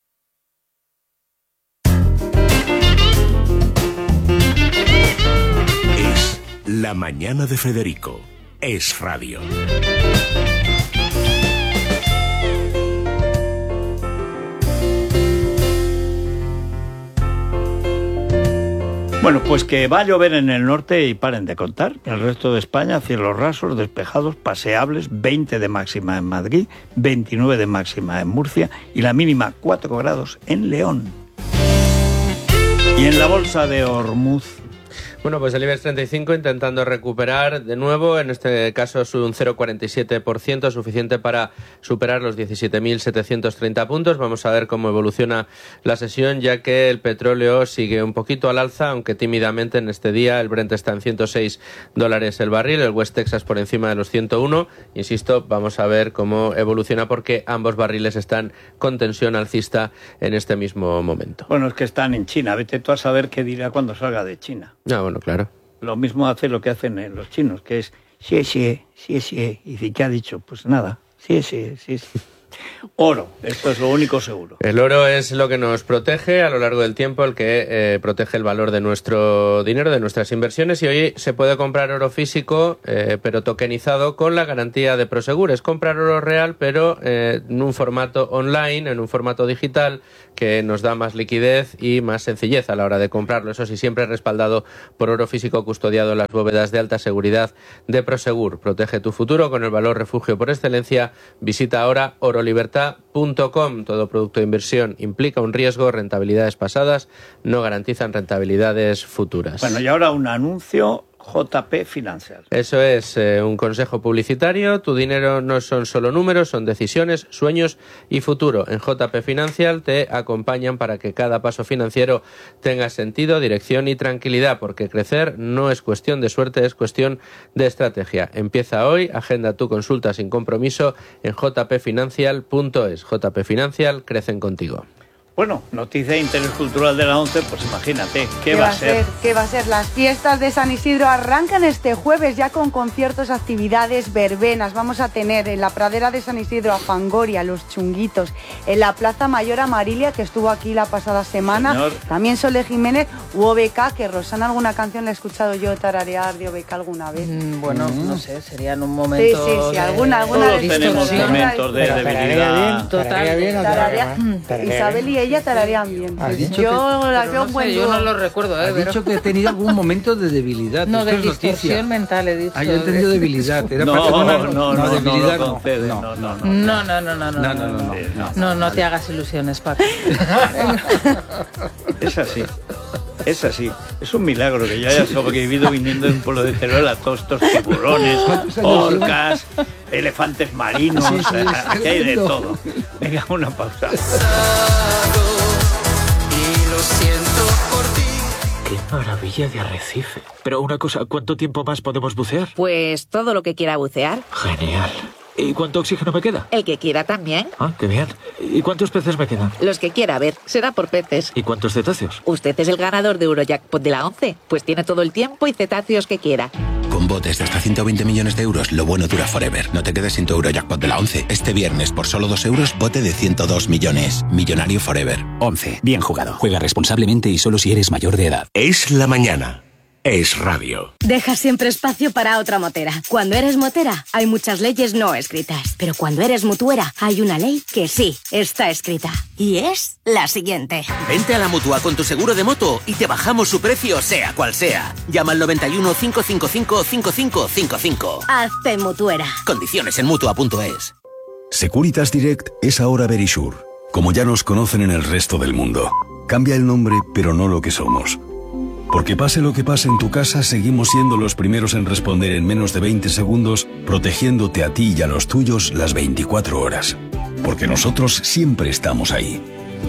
Speaker 6: La mañana de Federico. Es Radio.
Speaker 3: Bueno, pues que va a llover en el norte y paren de contar. El resto de España, cielos rasos, despejados, paseables, veinte de máxima en Madrid, veintinueve de máxima en Murcia y la mínima cuatro grados en León. Y en la bolsa de Hormuz...
Speaker 29: Bueno, pues el IBEX treinta y cinco intentando recuperar de nuevo, en este caso es un cero coma cuarenta y siete por ciento, suficiente para superar los diecisiete mil setecientos treinta puntos. Vamos a ver cómo evoluciona la sesión, ya que el petróleo sigue un poquito al alza, aunque tímidamente en este día. El Brent está en ciento seis dólares el barril, el West Texas por encima de los ciento uno. Insisto, vamos a ver cómo evoluciona porque ambos barriles están con tensión alcista en este mismo momento.
Speaker 3: Bueno, es que están en China. Vete tú a saber qué dirá cuando salga de China.
Speaker 29: Ah, bueno, claro.
Speaker 3: Lo mismo hace lo que hacen eh, los chinos, que es sí, sí, sí, sí. Y dice, ¿qué ha dicho? Pues nada, sí, sí, sí, sí. Oro, esto es lo único seguro.
Speaker 29: El oro es lo que nos protege a lo largo del tiempo, el que eh, protege el valor de nuestro dinero, de nuestras inversiones, y hoy se puede comprar oro físico, eh, pero tokenizado, con la garantía de Prosegur. Es comprar oro real, pero eh, en un formato online, en un formato digital, que nos da más liquidez y más sencillez a la hora de comprarlo. Eso sí, siempre respaldado por oro físico custodiado en las bóvedas de alta seguridad de Prosegur. Protege tu futuro con el valor refugio por excelencia. Visita ahora orolibertad punto com. Todo producto de inversión implica un riesgo, rentabilidades pasadas no garantizan rentabilidades futuras.
Speaker 3: Bueno, y ahora un anuncio. J P Financial.
Speaker 29: Eso es, eh, un consejo publicitario. Tu dinero no son solo números, son decisiones, sueños y futuro. En J P Financial te acompañan para que cada paso financiero tenga sentido, dirección y tranquilidad, porque crecer no es cuestión de suerte, es cuestión de estrategia. Empieza hoy, agenda tu consulta sin compromiso en j p financial punto es. J P Financial, crecen contigo.
Speaker 3: Bueno, noticia de interés cultural de la ONCE, pues imagínate, ¿qué,
Speaker 9: ¿Qué
Speaker 3: va
Speaker 9: va
Speaker 3: a ser?
Speaker 9: ¿Qué va a ser? Las fiestas de San Isidro arrancan este jueves ya con conciertos, actividades, verbenas. Vamos a tener en la pradera de San Isidro a Fangoria, Los Chunguitos, en la Plaza Mayor a Marilia, que estuvo aquí la pasada semana. Señor. También Sole Jiménez u O B K, que Rosana, alguna canción la he escuchado yo tararear de O B K alguna vez.
Speaker 20: Mm, bueno, mm. no sé, sería en un momento...
Speaker 9: Sí, sí, sí, alguna, alguna
Speaker 3: Todos tenemos momentos de debilidad.
Speaker 9: Total, bien, tararea, Isabel y ella tararean bien.
Speaker 1: Has dicho
Speaker 9: yo
Speaker 1: que,
Speaker 9: las veo un
Speaker 20: no
Speaker 9: buen
Speaker 20: sé, yo no lo recuerdo, ¿eh?
Speaker 1: Has
Speaker 20: Pero...
Speaker 1: dicho que he tenido algún momento de debilidad.
Speaker 20: No,
Speaker 1: Esto
Speaker 20: de
Speaker 1: es
Speaker 20: distorsión
Speaker 1: noticia.
Speaker 20: mental he dicho.
Speaker 1: Ah, yo he entendido debilidad. Era
Speaker 3: no,
Speaker 1: para
Speaker 3: no,
Speaker 1: una...
Speaker 3: no, no, no,
Speaker 1: debilidad
Speaker 3: no, concede,
Speaker 1: no.
Speaker 3: no, no, no,
Speaker 20: no, no, no, no, no,
Speaker 1: no, no, no,
Speaker 20: no, no, no te hagas ilusiones, Paco.
Speaker 3: Es así. Es así. Es un milagro que yo haya sobrevivido viniendo de un pueblo de Teruel a todos estos tiburones, orcas, elefantes marinos. Sí, sí, aquí hay de todo. Venga, una pausa.
Speaker 10: Y lo siento por ti.
Speaker 11: ¡Qué maravilla de arrecife! Pero una cosa, ¿cuánto tiempo más podemos bucear?
Speaker 13: Pues todo lo que quiera bucear.
Speaker 11: Genial. ¿Y cuánto oxígeno me queda?
Speaker 13: El que quiera también.
Speaker 11: Ah, qué bien. ¿Y cuántos peces me quedan?
Speaker 13: Los que quiera, a ver, será por peces.
Speaker 11: ¿Y cuántos cetáceos?
Speaker 13: Usted es el ganador de Eurojackpot de la ONCE, pues tiene todo el tiempo y cetáceos que quiera.
Speaker 14: Con botes de hasta ciento veinte millones de euros, lo bueno dura forever. No te quedes sin tu Eurojackpot de la ONCE. Este viernes, por solo dos euros, bote de ciento dos millones. Millonario forever.
Speaker 15: ONCE. Bien jugado. Juega responsablemente y solo si eres mayor de edad.
Speaker 6: Es la mañana. Es radio.
Speaker 16: Deja siempre espacio para otra motera. Cuando eres motera, hay muchas leyes no escritas. Pero cuando eres mutuera, hay una ley que sí está escrita. Y es la siguiente.
Speaker 18: Vente a la Mutua con tu seguro de moto y te bajamos su precio, sea cual sea. Llama al noventa y uno, cinco cinco cinco, cinco cinco cinco cinco.
Speaker 16: Hazte mutuera.
Speaker 18: Condiciones en mutua punto es.
Speaker 19: Securitas Direct es ahora Verisure, como ya nos conocen en el resto del mundo. Cambia el nombre, pero no lo que somos. Porque pase lo que pase en tu casa, seguimos siendo los primeros en responder en menos de veinte segundos, protegiéndote a ti y a los tuyos las veinticuatro horas. Porque nosotros siempre estamos ahí.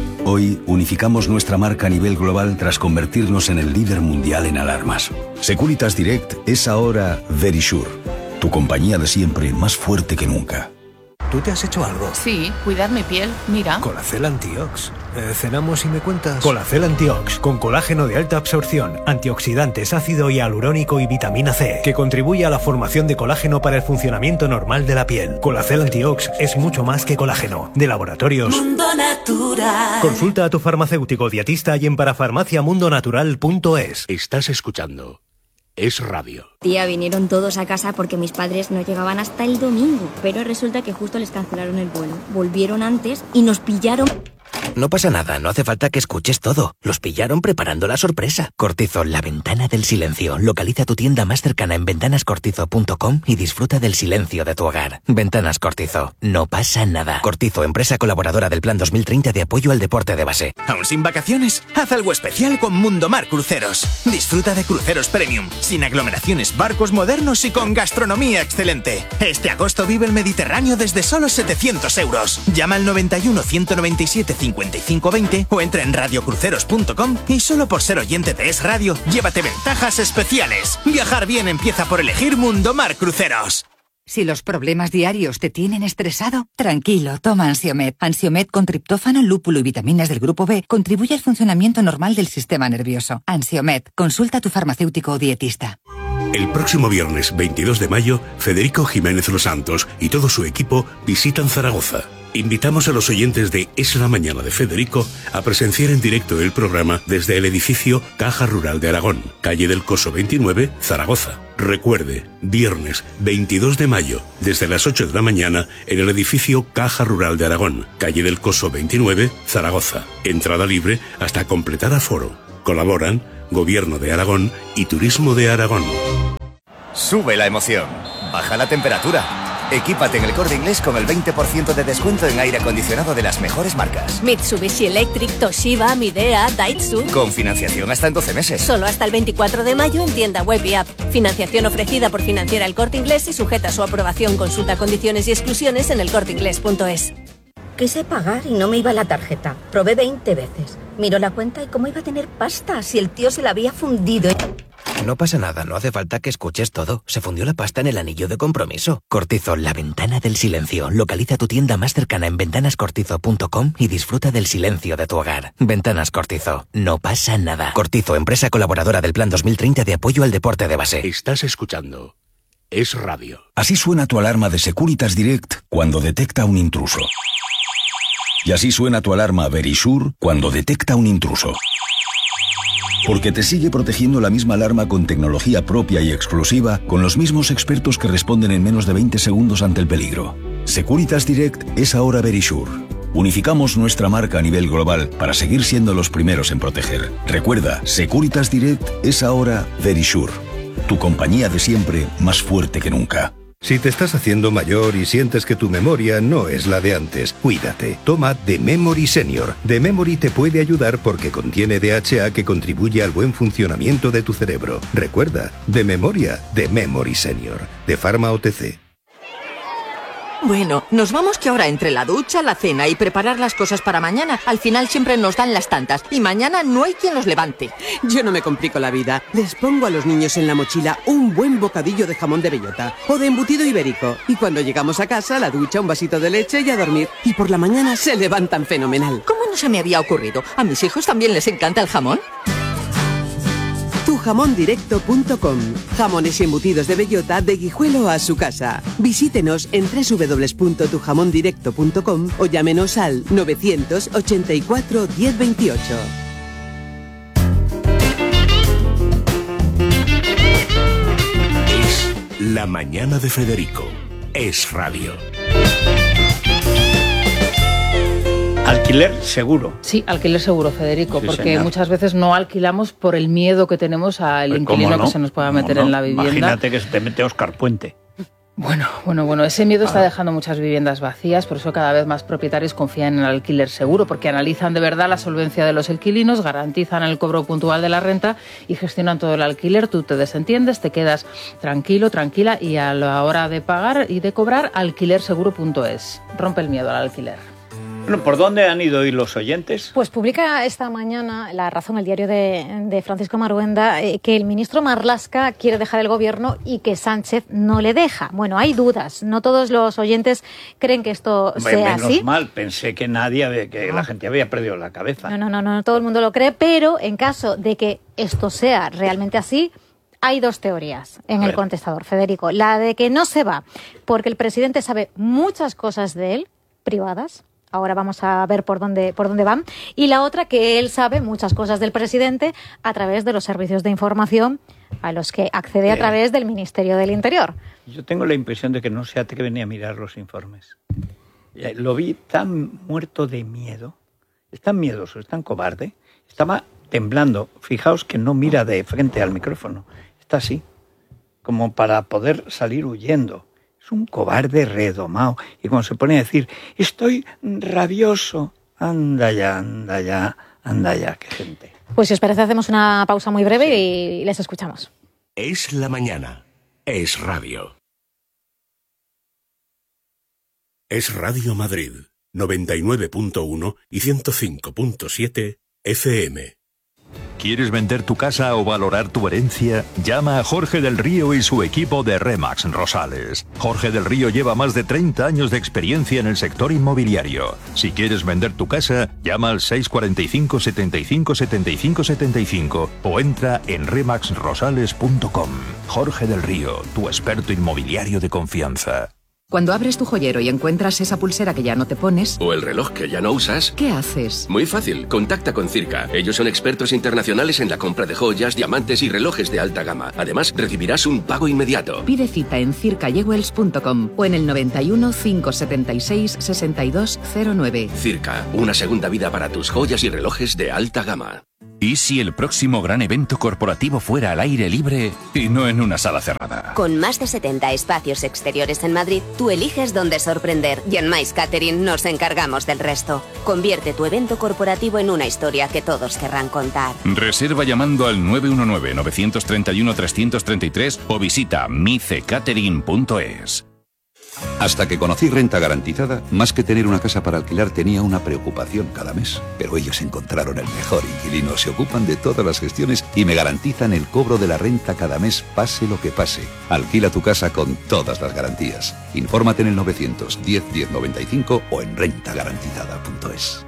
Speaker 19: Hoy unificamos nuestra marca a nivel global tras convertirnos en el líder mundial en alarmas. Securitas Direct es ahora Verisure, tu compañía de siempre más fuerte que nunca.
Speaker 30: ¿Tú te has hecho algo?
Speaker 31: Sí, cuidar mi piel, mira.
Speaker 30: Colacel Antiox. Eh, ¿Cenamos y me cuentas?
Speaker 32: Colacel Antiox, con colágeno de alta absorción, antioxidantes, ácido hialurónico y vitamina C, que contribuye a la formación de colágeno para el funcionamiento normal de la piel. Colacel Antiox es mucho más que colágeno. De Laboratorios
Speaker 5: Mundo Natural.
Speaker 32: Consulta a tu farmacéutico dietista y en parafarmacia mundo natural punto es.
Speaker 6: Estás escuchando Es Radio.
Speaker 33: Tía, vinieron todos a casa porque mis padres no llegaban hasta el domingo, pero resulta que justo les cancelaron el vuelo. Volvieron antes y nos pillaron...
Speaker 18: No pasa nada, no hace falta que escuches todo. Los pillaron preparando la sorpresa. Cortizo, la ventana del silencio. Localiza tu tienda más cercana en ventanas cortizo punto com y disfruta del silencio de tu hogar. Ventanas Cortizo, no pasa nada. Cortizo, empresa colaboradora del Plan dos mil treinta de apoyo al deporte de base.
Speaker 34: ¿Aún sin vacaciones? Haz algo especial con Mundomar Cruceros. Disfruta de cruceros premium, sin aglomeraciones, barcos modernos y con gastronomía excelente. Este agosto vive el Mediterráneo desde solo setecientos euros. Llama al noventa y uno, ciento noventa y siete, cincuenta y cinco veinte o entra en radio cruceros punto com y solo por ser oyente de Es Radio, llévate ventajas especiales. Viajar bien empieza por elegir Mundomar Cruceros.
Speaker 35: Si los problemas diarios te tienen estresado, tranquilo, toma Ansiomed. Ansiomed con triptófano, lúpulo y vitaminas del grupo B contribuye al funcionamiento normal del sistema nervioso. Ansiomed, consulta a tu farmacéutico o dietista.
Speaker 6: El próximo viernes veintidós de mayo, Federico Jiménez Los Santos y todo su equipo visitan Zaragoza. Invitamos a los oyentes de Es la Mañana de Federico a presenciar en directo el programa desde el edificio Caja Rural de Aragón, calle del Coso veintinueve, Zaragoza. Recuerde, viernes veintidós de mayo, desde las ocho de la mañana, en el edificio Caja Rural de Aragón, calle del Coso veintinueve, Zaragoza. Entrada libre hasta completar aforo. Colaboran Gobierno de Aragón y Turismo de Aragón.
Speaker 2: Sube la emoción, baja la temperatura. Equípate en El Corte Inglés con el veinte por ciento de descuento en aire acondicionado de las mejores marcas.
Speaker 4: Mitsubishi Electric, Toshiba, Midea, Daihatsu.
Speaker 2: Con financiación hasta en doce meses.
Speaker 4: Solo hasta el veinticuatro de mayo en tienda web y app. Financiación ofrecida por Financiera El Corte Inglés y sujeta a su aprobación. Consulta condiciones y exclusiones en elcorteingles punto es.
Speaker 7: Quise pagar y no me iba la tarjeta. Probé veinte veces. Miró la cuenta y cómo iba a tener pasta si el tío se la había fundido.
Speaker 18: No pasa nada, no hace falta que escuches todo. Se fundió la pasta en el anillo de compromiso. Cortizo, la ventana del silencio. Localiza tu tienda más cercana en ventanas cortizo punto com y disfruta del silencio de tu hogar. Ventanas Cortizo, no pasa nada. Cortizo, empresa colaboradora del Plan dos mil treinta de apoyo al deporte de base.
Speaker 6: Estás escuchando Es Radio.
Speaker 19: Así suena tu alarma de Securitas Direct cuando detecta un intruso. Y así suena tu alarma Verisure cuando detecta un intruso. Porque te sigue protegiendo la misma alarma con tecnología propia y exclusiva, con los mismos expertos que responden en menos de veinte segundos ante el peligro. Securitas Direct es ahora Verisure. Unificamos nuestra marca a nivel global para seguir siendo los primeros en proteger. Recuerda, Securitas Direct es ahora Verisure. Tu compañía de siempre, más fuerte que nunca.
Speaker 8: Si te estás haciendo mayor y sientes que tu memoria no es la de antes, cuídate. Toma The Memory Senior. The Memory te puede ayudar porque contiene D H A que contribuye al buen funcionamiento de tu cerebro. Recuerda, de memoria, The Memory Senior. De Pharma O T C.
Speaker 12: Bueno, nos vamos que ahora entre la ducha, la cena y preparar las cosas para mañana, al final siempre nos dan las tantas y mañana no hay quien los levante.
Speaker 17: Yo no me complico la vida. Les pongo a los niños en la mochila un buen bocadillo de jamón de bellota o de embutido ibérico. Y cuando llegamos a casa, la ducha, un vasito de leche y a dormir. Y por la mañana se levantan fenomenal.
Speaker 12: ¿Cómo no se me había ocurrido? ¿A mis hijos también les encanta el jamón?
Speaker 17: tu jamón directo punto com. Jamones y embutidos de bellota de Guijuelo a su casa. Visítenos en doble u doble u doble u punto tu jamón directo punto com o llámenos al novecientos ochenta y cuatro diez veintiocho.
Speaker 6: Es La Mañana de Federico. Es Radio.
Speaker 3: Alquiler seguro.
Speaker 20: Sí, alquiler seguro, Federico,
Speaker 3: Sí,
Speaker 20: porque
Speaker 3: señor.
Speaker 20: muchas veces no alquilamos por el miedo que tenemos al
Speaker 3: Pues,
Speaker 20: inquilino
Speaker 3: ¿cómo no?
Speaker 20: que se nos pueda
Speaker 3: ¿Cómo
Speaker 20: meter
Speaker 3: no?
Speaker 20: en la vivienda.
Speaker 3: Imagínate que se te mete Óscar Puente.
Speaker 20: Bueno, bueno, bueno, ese miedo está dejando muchas viviendas vacías, por eso cada vez más propietarios confían en el alquiler seguro, porque analizan de verdad la solvencia de los inquilinos, garantizan el cobro puntual de la renta y gestionan todo el alquiler. Tú te desentiendes, te quedas tranquilo, tranquila y a la hora de pagar y de cobrar, alquiler seguro punto es. Rompe el miedo al alquiler.
Speaker 3: Bueno, ¿por dónde han ido hoy los oyentes?
Speaker 21: Pues publica esta mañana La Razón, el diario de, de Francisco Maruenda, eh, que el ministro Marlaska quiere dejar el gobierno y que Sánchez no le deja. Bueno, hay dudas. No todos los oyentes creen que esto
Speaker 3: Menos
Speaker 21: sea así.
Speaker 3: mal, pensé que nadie, había- que la gente había perdido la cabeza.
Speaker 21: No, no, no, no, todo el mundo lo cree, pero en caso de que esto sea realmente así, hay dos teorías en el contestador, Federico. La de que no se va porque el presidente sabe muchas cosas de él, privadas. Ahora vamos a ver por dónde, por dónde van. Y la otra, que él sabe muchas cosas del presidente a través de los servicios de información a los que accede a
Speaker 3: Bien.
Speaker 21: través del Ministerio del Interior.
Speaker 3: Yo tengo la impresión de que no se atreven a mirar los informes. Eh, Lo vi tan muerto de miedo, es tan miedoso, es tan cobarde, estaba temblando. Fijaos que no mira de frente al micrófono, está así, como para poder salir huyendo. Es un cobarde redomado. Y cuando se pone a decir, estoy rabioso, anda ya, anda ya, anda ya, qué gente.
Speaker 21: Pues si os parece, hacemos una pausa muy breve y les escuchamos.
Speaker 6: Es la mañana. Es Radio. Es Radio Madrid, noventa y nueve punto uno y ciento cinco punto siete F M.
Speaker 22: ¿Quieres vender tu casa o valorar tu herencia? Llama a Jorge del Río y su equipo de Remax Rosales. Jorge del Río lleva más de treinta años de experiencia en el sector inmobiliario. Si quieres vender tu casa, llama al seis cuatro cinco, setenta y cinco, setenta y cinco, setenta y cinco o entra en remax rosales punto com. Jorge del Río, tu experto inmobiliario de confianza.
Speaker 1: Cuando abres tu joyero y encuentras esa pulsera que ya no te pones...
Speaker 9: O el reloj que ya no usas...
Speaker 1: ¿Qué haces?
Speaker 9: Muy fácil, contacta con Circa. Ellos son expertos internacionales en la compra de joyas, diamantes y relojes de alta gama. Además, recibirás un pago inmediato.
Speaker 1: Pide cita en circa jewels punto com o en el noventa y uno, cinco setenta y seis, sesenta y dos cero nueve.
Speaker 9: Circa, una segunda vida para tus joyas y relojes de alta gama.
Speaker 10: ¿Y si el próximo gran evento corporativo fuera al aire libre y no en una sala cerrada?
Speaker 11: Con más de setenta espacios exteriores en Madrid, tú eliges dónde sorprender y en Mais Catering nos encargamos del resto. Convierte tu evento corporativo en una historia que todos querrán contar.
Speaker 10: Reserva llamando al nueve uno nueve, nueve tres uno, tres tres tres o visita mice catering punto es.
Speaker 13: Hasta que conocí Renta Garantizada, más que tener una casa para alquilar tenía una preocupación cada mes. Pero ellos encontraron el mejor inquilino, se ocupan de todas las gestiones y me garantizan el cobro de la renta cada mes, pase lo que pase. Alquila tu casa con todas las garantías. Infórmate en el novecientos diez, diez noventa y cinco o en renta garantizada punto es.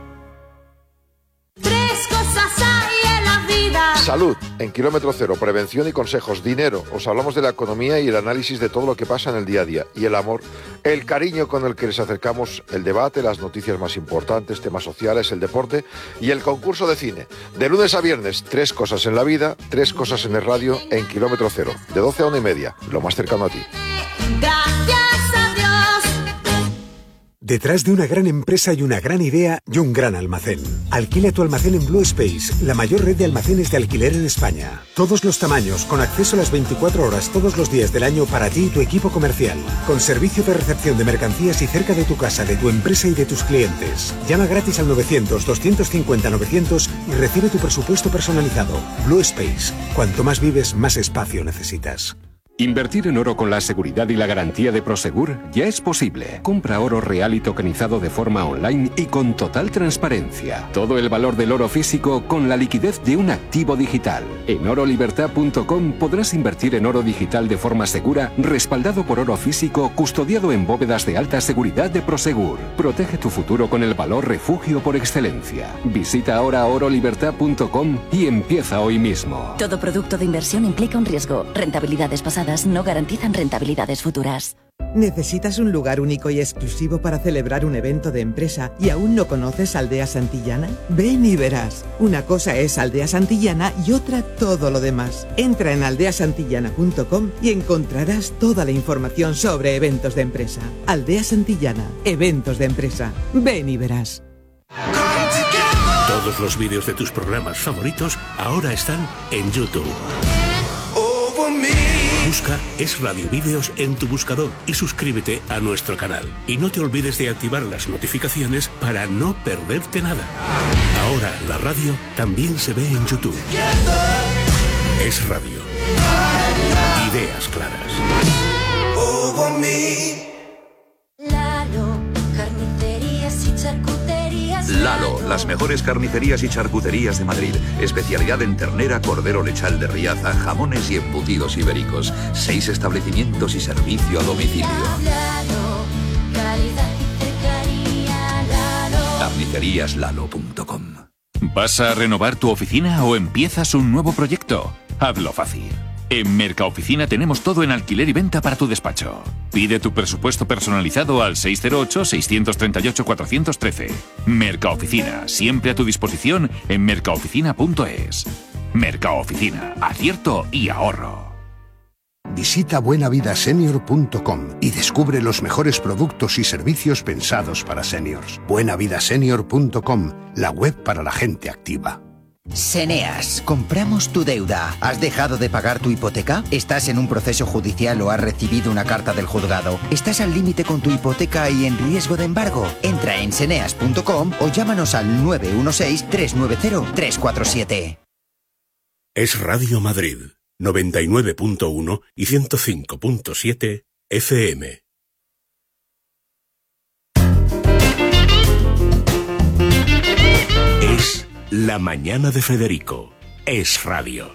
Speaker 5: Tres cosas hay en la vida.
Speaker 14: Salud, en Kilómetro Cero, prevención y consejos. Dinero, os hablamos de la economía y el análisis de todo lo que pasa en el día a día. Y el amor, el cariño con el que les acercamos el debate, las noticias más importantes, temas sociales, el deporte y el concurso de cine. De lunes a viernes, tres cosas en la vida, tres cosas en el radio, en Kilómetro Cero. De doce a una y media, lo más cercano a ti.
Speaker 5: Gracias a Dios.
Speaker 32: Detrás de una gran empresa y una gran idea y un gran almacén. Alquila tu almacén en Blue Space, la mayor red de almacenes de alquiler en España. Todos los tamaños, con acceso a las veinticuatro horas todos los días del año para ti y tu equipo comercial. Con servicio de recepción de mercancías y cerca de tu casa, de tu empresa y de tus clientes. Llama gratis al novecientos, doscientos cincuenta, novecientos y recibe tu presupuesto personalizado. Blue Space. Cuanto más vives, más espacio necesitas.
Speaker 15: Invertir en oro con la seguridad y la garantía de Prosegur ya es posible. Compra oro real y tokenizado de forma online y con total transparencia. Todo el valor del oro físico con la liquidez de un activo digital. En oro libertad punto com podrás invertir en oro digital de forma segura, respaldado por oro físico, custodiado en bóvedas de alta seguridad de Prosegur. Protege tu futuro con el valor refugio por excelencia. Visita ahora oro libertad punto com y empieza hoy mismo.
Speaker 16: Todo producto de inversión implica un riesgo. Rentabilidades pasadas no garantizan rentabilidades futuras.
Speaker 23: ¿Necesitas un lugar único y exclusivo para celebrar un evento de empresa y aún no conoces Aldea Santillana? Ven y verás. Una cosa es Aldea Santillana y otra todo lo demás. Entra en aldea santillana punto com y encontrarás toda la información sobre eventos de empresa. Aldea Santillana, eventos de empresa. Ven y verás.
Speaker 6: Todos los vídeos de tus programas favoritos ahora están en YouTube. Busca Es Radio Vídeos en tu buscador y suscríbete a nuestro canal. Y no te olvides de activar las notificaciones para no perderte nada. Ahora la radio también se ve en YouTube. Es Radio. Ideas claras.
Speaker 5: Lalo, carnicerías y charcuterías.
Speaker 24: Lalo, las mejores carnicerías y charcuterías de Madrid. Especialidad en ternera, cordero lechal de Riaza, jamones y embutidos ibéricos. Seis establecimientos y servicio a domicilio.
Speaker 5: Lalo, calidad y cercanía. Lalo.
Speaker 24: carnicerías lalo punto com.
Speaker 10: ¿Vas a renovar tu oficina o empiezas un nuevo proyecto? Hazlo fácil. En Mercaoficina tenemos todo en alquiler y venta para tu despacho. Pide tu presupuesto personalizado al seis cero ocho, seis tres ocho, cuatro uno tres. Mercaoficina, siempre a tu disposición en mercaoficina punto es. Mercaoficina, acierto y ahorro.
Speaker 25: Visita buena vida senior punto com y descubre los mejores productos y servicios pensados para seniors. buena vida senior punto com, la web para la gente activa.
Speaker 26: Seneas, compramos tu deuda. ¿Has dejado de pagar tu hipoteca? ¿Estás en un proceso judicial o has recibido una carta del juzgado? ¿Estás al límite con tu hipoteca y en riesgo de embargo? Entra en seneas punto com o llámanos al nueve uno seis, tres nueve cero, tres cuatro siete.
Speaker 6: Es Radio Madrid, noventa y nueve punto uno y ciento cinco punto siete F M. Es La Mañana de Federico. Es Radio.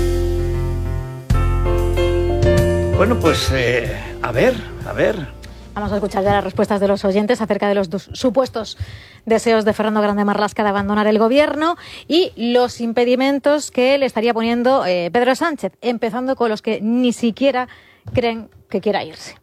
Speaker 3: Bueno, pues eh, a ver, a ver.
Speaker 21: Vamos a escuchar ya las respuestas de los oyentes acerca de los dos supuestos deseos de Fernando Grande Marlaska de abandonar el gobierno y los impedimentos que le estaría poniendo eh, Pedro Sánchez, empezando con los que ni siquiera creen que quiera irse.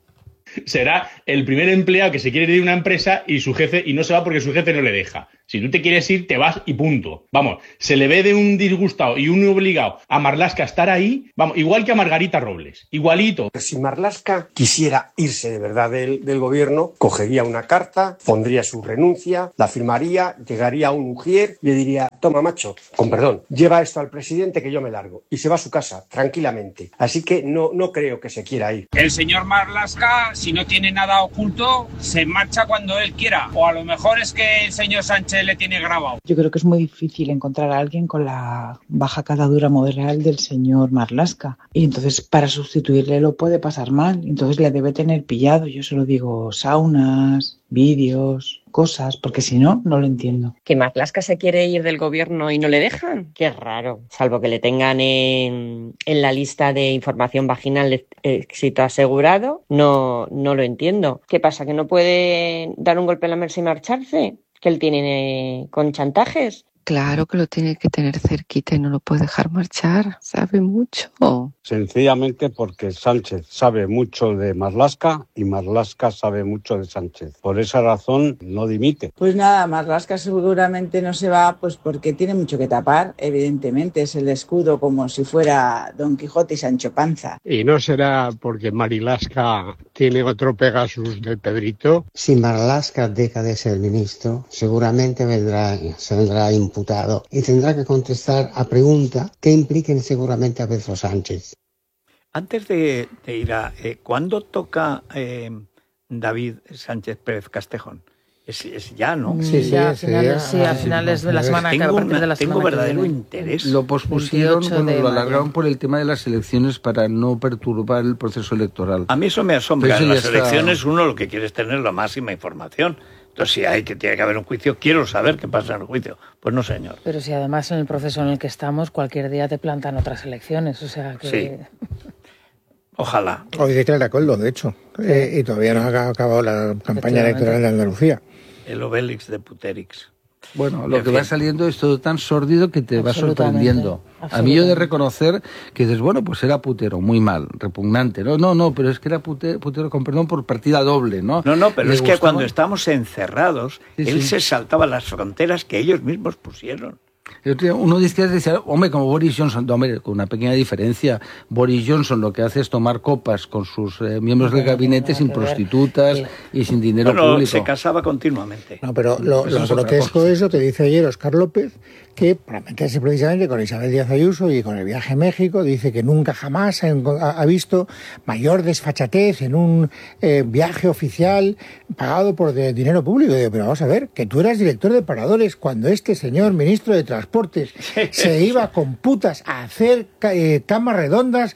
Speaker 2: Será el primer empleado que se quiere ir de una empresa y su jefe y no se va porque su jefe no le deja. Si tú te quieres ir, te vas y punto. Vamos, se le ve de un disgustado y un obligado a Marlaska a estar ahí, vamos, igual que a Margarita Robles, igualito.
Speaker 4: Si Marlaska quisiera irse de verdad del, del gobierno, cogería una carta, pondría su renuncia, la firmaría, llegaría a un ujier y le diría, toma macho, con perdón, lleva esto al presidente que yo me largo. Y se va a su casa, tranquilamente. Así que no, no creo que se quiera ir.
Speaker 7: El señor Marlaska, si no tiene nada oculto, se marcha cuando él quiera. O a lo mejor es que el señor Sánchez le tiene grabado.
Speaker 8: Yo creo que es muy difícil encontrar a alguien con la baja catadura moral del señor Marlaska. Y entonces para sustituirle lo puede pasar mal. Entonces le debe tener pillado. Yo solo digo saunas, vídeos, cosas, porque si no, no lo entiendo.
Speaker 12: ¿Que Marlaska se quiere ir del gobierno y no le dejan? Qué raro. Salvo que le tengan en, en la lista de información vaginal de éxito asegurado, no, no lo entiendo. ¿Qué pasa? ¿Que no puede dar un golpe en la mesa y marcharse? ¿Que él tiene eh, con chantajes?
Speaker 18: Claro que lo tiene que tener cerquita y no lo puede dejar marchar. Sabe mucho.
Speaker 19: Sencillamente porque Sánchez sabe mucho de Marlaska y Marlaska sabe mucho de Sánchez. Por esa razón no dimite.
Speaker 27: Pues nada, Marlaska seguramente no se va pues porque tiene mucho que tapar. Evidentemente es el escudo como si fuera Don Quijote y Sancho Panza.
Speaker 28: Y no será porque Marlaska tiene otro Pegasus del Pedrito.
Speaker 29: Si Marlaska deja de ser ministro, seguramente vendrá, se vendrá imputado y tendrá que contestar a preguntas que impliquen seguramente a Pedro Sánchez.
Speaker 3: Antes de, de ir a... Eh, ¿Cuándo toca eh, David Sánchez Pérez Castejón? Es, es ya, ¿no?
Speaker 20: Sí, sí, a finales, sí, a finales de la semana que a partir de la semana
Speaker 3: Tengo verdadero
Speaker 20: que
Speaker 3: interés.
Speaker 30: Lo pospusieron, bueno, lo alargaron por el tema de las elecciones para no perturbar el proceso electoral.
Speaker 3: A mí eso me asombra.
Speaker 30: Eso
Speaker 3: en las
Speaker 30: está...
Speaker 3: elecciones uno lo que quiere es tener la máxima información. Entonces, si hay que tiene que haber un juicio, quiero saber qué pasa en el juicio. Pues no, señor.
Speaker 20: Pero si además en el proceso en el que estamos, cualquier día te plantan otras elecciones, o sea que...
Speaker 3: Sí. Ojalá.
Speaker 31: Hoy declara Coldo, de hecho, sí. eh, y todavía no ha acabado la campaña electoral de Andalucía.
Speaker 3: El Obélix de Puterix.
Speaker 30: Bueno, lo que va saliendo es todo tan sórdido que te va sorprendiendo. A mí yo he de reconocer que dices, bueno, pues era putero, muy mal, repugnante. No, no, no, pero es que era putero, putero con perdón por partida doble, ¿no?
Speaker 3: No, no, pero
Speaker 30: Le
Speaker 3: es que
Speaker 30: gustaba...
Speaker 3: cuando estábamos encerrados, sí, él sí. se saltaba las fronteras que ellos mismos pusieron.
Speaker 30: Uno decía, decía, hombre, como Boris Johnson, hombre, con una pequeña diferencia, Boris Johnson lo que hace es tomar copas con sus eh, miembros del gabinete sin prostitutas y sin dinero
Speaker 3: bueno,
Speaker 30: público.
Speaker 3: Se casaba continuamente.
Speaker 31: No, pero lo, lo es grotesco es lo que dice ayer Óscar López, que para meterse precisamente con Isabel Díaz Ayuso y con el viaje a México, dice que nunca jamás ha, ha visto mayor desfachatez en un eh, viaje oficial pagado por de dinero público. Y digo, pero vamos a ver, que tú eras director de paradores cuando este señor ministro de Transportes se iba con putas a hacer eh, camas redondas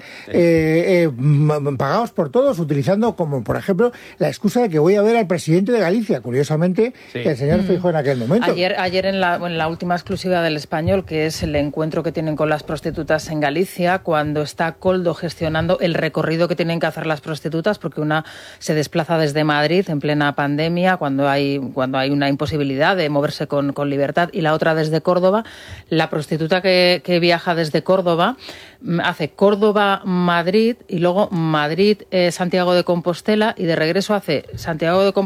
Speaker 31: eh, eh, pagados por todos, utilizando como, por ejemplo, la excusa de que voy a ver al presidente de Galicia, curiosamente, sí. el señor Feijóo en aquel momento.
Speaker 20: Ayer, ayer en, la, en la última exclusiva del Español, que es el encuentro que tienen con las prostitutas en Galicia, cuando está Coldo gestionando el recorrido que tienen que hacer las prostitutas, porque una se desplaza desde Madrid en plena pandemia, cuando hay, cuando hay una imposibilidad de moverse con, con libertad, y la otra desde Córdoba. La prostituta que, que viaja desde Córdoba hace Córdoba-Madrid y luego Madrid-Santiago de Compostela, y de regreso hace Santiago de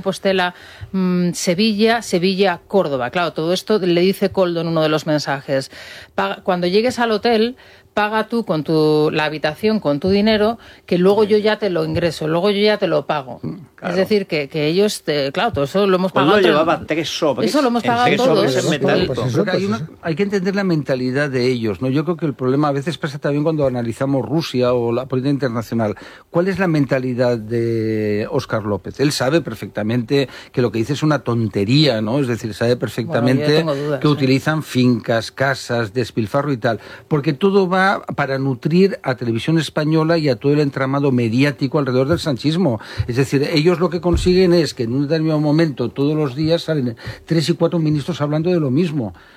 Speaker 20: Compostela-Sevilla, Sevilla-Córdoba. Claro, todo esto le dice Coldo en uno de los mensajes. Paga, cuando llegues al hotel, paga tú con tu la habitación con tu dinero, que luego yo ya te lo ingreso, luego yo ya te lo pago. Claro. Es decir, que, que ellos, te, claro, todo eso lo hemos pagado.
Speaker 3: Coldo llevaba tres sobres.
Speaker 20: Eso lo hemos pagado todos.
Speaker 30: Claro, pues eso, hay, una, hay que entender la mentalidad de ellos, ¿no? Yo creo que el problema a veces pasa también cuando analizamos Rusia o la política internacional. ¿Cuál es la mentalidad de Óscar López? Él sabe perfectamente que lo que dice es una tontería, ¿no? Es decir, sabe perfectamente bueno, dudas, que ¿eh? utilizan fincas, casas, despilfarro y tal, porque todo va para nutrir a Televisión Española y a todo el entramado mediático alrededor del sanchismo. Es decir, ellos lo que consiguen es que en un determinado momento, todos los días, salen tres y cuatro ministros hablando de lo mismo.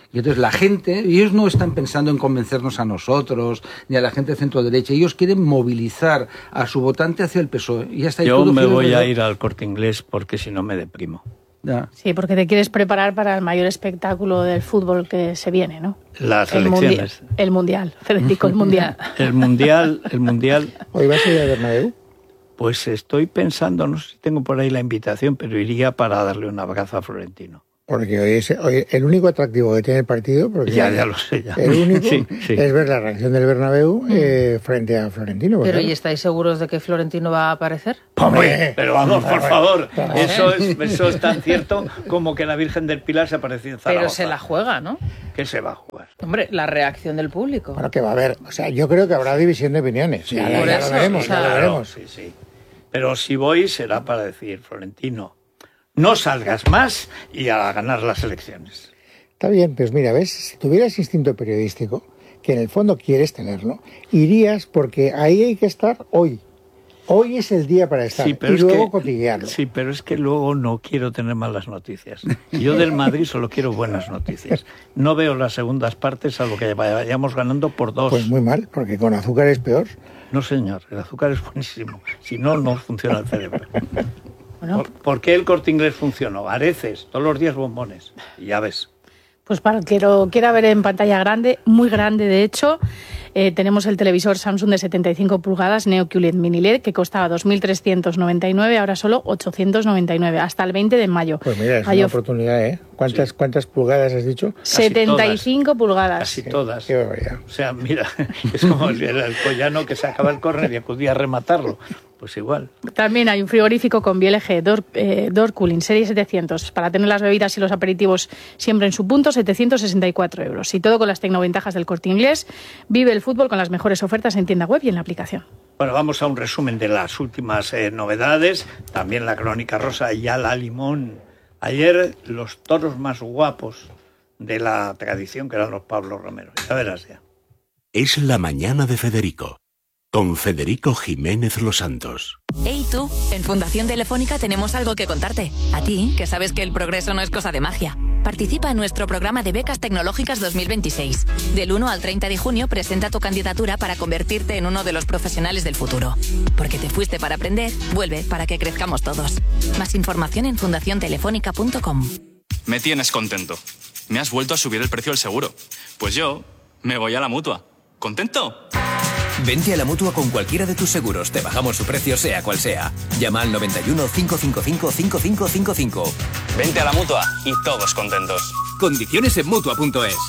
Speaker 30: Y entonces la gente, ellos no están pensando en convencernos a nosotros, ni a la gente de centro-derecha, ellos quieren movilizar a su votante hacia el P S O E. Y ya está.
Speaker 3: Yo me voy a ir al Corte Inglés porque si no me deprimo.
Speaker 30: Ya.
Speaker 1: Sí, porque te quieres preparar para el mayor espectáculo del fútbol que se viene, ¿no?
Speaker 3: Las
Speaker 1: el
Speaker 3: elecciones.
Speaker 1: Mundi- el Mundial, Federico, el Mundial.
Speaker 3: El Mundial, el Mundial.
Speaker 31: ¿Hoy vas a ir a Bernabéu?
Speaker 3: Pues estoy pensando, no sé si tengo por ahí la invitación, pero iría para darle un abrazo a Florentino.
Speaker 31: Porque hoy es hoy el único atractivo que tiene el partido, porque
Speaker 3: ya, ya lo sé, ya.
Speaker 31: El único
Speaker 3: sí, sí.
Speaker 31: es ver la reacción del Bernabéu eh, frente a Florentino.
Speaker 20: Pero ¿y estáis seguros de que Florentino va a aparecer?
Speaker 3: ¡Hombre! Pero vamos, por favor, eso es, eso es tan cierto como que la Virgen del Pilar se apareció en Zaragoza.
Speaker 20: Pero se la juega, ¿no?
Speaker 3: ¿Qué se va a jugar?
Speaker 20: Hombre, la reacción del público.
Speaker 31: Bueno, que va a haber, o sea, yo creo que habrá división de opiniones.
Speaker 3: Sí,
Speaker 31: ya, ya, ya
Speaker 3: eso,
Speaker 31: lo veremos,
Speaker 3: o sea,
Speaker 31: ya lo veremos.
Speaker 3: Sí, sí. Pero si voy será para decir, Florentino, no salgas más y a ganar las elecciones.
Speaker 31: Está bien, pues mira, ves, si tuvieras instinto periodístico, que en el fondo quieres tenerlo, irías porque ahí hay que estar hoy. Hoy es el día para estar
Speaker 3: sí, pero
Speaker 31: y
Speaker 3: es
Speaker 31: luego
Speaker 3: que,
Speaker 31: cotillearlo.
Speaker 3: Sí, pero es que luego no quiero tener malas noticias. Yo del Madrid solo quiero buenas noticias. No veo las segundas partes salvo que vayamos ganando por dos.
Speaker 31: Pues muy mal, porque con azúcar es peor.
Speaker 3: No, señor, el azúcar es buenísimo. Si no, no funciona el cerebro.
Speaker 1: Bueno.
Speaker 3: ¿Por, ¿Por qué el Corte Inglés funcionó? Areces, todos los días bombones. Y ya ves.
Speaker 1: Pues para el que lo quiera ver en pantalla grande, muy grande de hecho, eh, tenemos el televisor Samsung de setenta y cinco pulgadas Neo Q L E D Mini L E D que costaba dos mil trescientos noventa y nueve, ahora solo ochocientos noventa y nueve, hasta el veinte de mayo.
Speaker 31: Pues mira, es
Speaker 1: Hay
Speaker 31: una
Speaker 1: of-
Speaker 31: oportunidad, ¿eh? ¿Cuántas, sí. ¿Cuántas pulgadas has dicho?
Speaker 1: setenta y cinco pulgadas.
Speaker 3: Casi todas.
Speaker 31: Qué barbaridad.
Speaker 3: O sea, mira, es como el, el collano que sacaba el córner y acudía a rematarlo. Pues igual.
Speaker 1: También hay un frigorífico con Biel G Door, eh, Door Cooling Serie setecientos para tener las bebidas y los aperitivos siempre en su punto, setecientos sesenta y cuatro euros. Y todo con las tecnoventajas del Corte Inglés. Vive el fútbol con las mejores ofertas en tienda web y en la aplicación.
Speaker 3: Bueno, vamos a un resumen de las últimas eh, novedades. También la crónica rosa y ya la limón. Ayer los toros más guapos de la tradición que eran los Pablo Romero. Ya verás ya.
Speaker 6: Es la mañana de Federico. Con Federico Jiménez Los Santos.
Speaker 5: Hey tú, en Fundación Telefónica tenemos algo que contarte. A ti, que sabes que el progreso no es cosa de magia. Participa en nuestro programa de becas tecnológicas dos mil veintiséis. Del uno al treinta de junio presenta tu candidatura para convertirte en uno de los profesionales del futuro. Porque te fuiste para aprender, vuelve para que crezcamos todos. Más información en fundación telefónica punto com.
Speaker 9: Me tienes contento. Me has vuelto a subir el precio del seguro. Pues yo me voy a la Mutua. ¿Contento?
Speaker 11: Vente a la Mutua con cualquiera de tus seguros. Te bajamos su precio sea cual sea. Llama al noventa y uno, cinco cinco cinco, cinco cinco cinco cinco.
Speaker 9: Vente a la Mutua y todos contentos.
Speaker 11: Condiciones en Mutua punto es.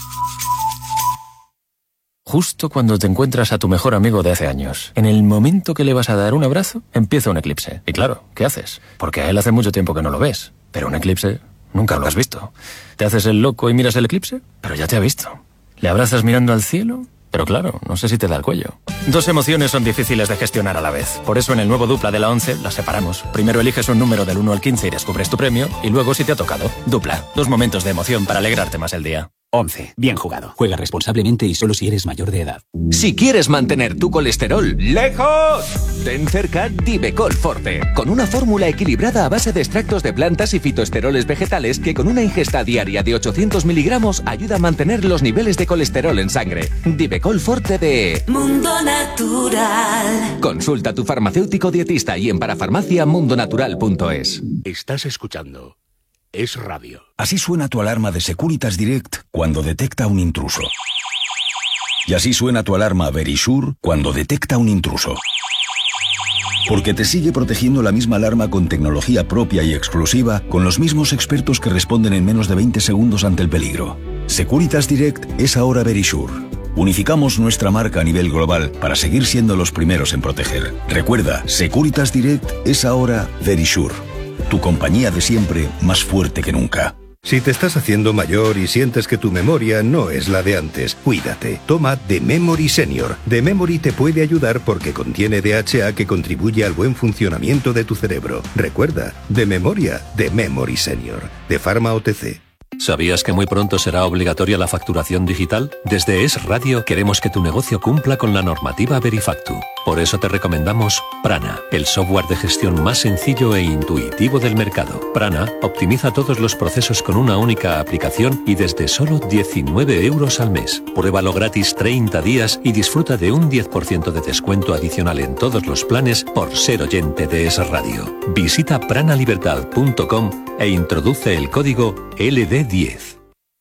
Speaker 13: Justo cuando te encuentras a tu mejor amigo de hace años, en el momento que le vas a dar un abrazo, empieza un eclipse. Y claro, ¿qué haces? Porque a él hace mucho tiempo que no lo ves. Pero un eclipse nunca lo has visto. ¿Te haces el loco y miras el eclipse? Pero ya te ha visto. ¿Le abrazas mirando al cielo? Pero claro, no sé si te da el cuello. Dos emociones son difíciles de gestionar a la vez. Por eso en el nuevo Dupla de la once las separamos. Primero eliges un número del uno al quince y descubres tu premio. Y luego si te ha tocado. Dupla. Dos momentos de emoción para alegrarte más el día.
Speaker 14: once. Bien jugado. Juega responsablemente y solo si eres mayor de edad.
Speaker 11: Si quieres mantener tu colesterol lejos, ten cerca Divecol Forte, con una fórmula equilibrada a base de extractos de plantas y fitoesteroles vegetales que con una ingesta diaria de ochocientos miligramos ayuda a mantener los niveles de colesterol en sangre. Divecol Forte de
Speaker 15: Mundo Natural.
Speaker 11: Consulta a tu farmacéutico dietista y en parafarmacia mundo natural punto es.
Speaker 6: Estás escuchando Es Radio.
Speaker 16: Así suena tu alarma de Securitas Direct cuando detecta un intruso. Y así suena tu alarma Verisure cuando detecta un intruso. Porque te sigue protegiendo la misma alarma con tecnología propia y exclusiva, con los mismos expertos que responden en menos de veinte segundos ante el peligro. Securitas Direct es ahora Verisure. Unificamos nuestra marca a nivel global para seguir siendo los primeros en proteger. Recuerda, Securitas Direct es ahora Verisure. Tu compañía de siempre, más fuerte que nunca.
Speaker 17: Si te estás haciendo mayor y sientes que tu memoria no es la de antes, cuídate. Toma The Memory Senior. The Memory te puede ayudar porque contiene D H A que contribuye al buen funcionamiento de tu cerebro. Recuerda, de memoria, The Memory Senior. De Pharma O T C.
Speaker 22: ¿Sabías que muy pronto será obligatoria la facturación digital? Desde Es Radio queremos que tu negocio cumpla con la normativa Verifactu. Por eso te recomendamos Prana, el software de gestión más sencillo e intuitivo del mercado. Prana optimiza todos los procesos con una única aplicación y desde solo diecinueve euros al mes. Pruébalo gratis treinta días y disfruta de un diez por ciento de descuento adicional en todos los planes por ser oyente de Es Radio. Visita pranalibertad punto com e introduce el código L D diez.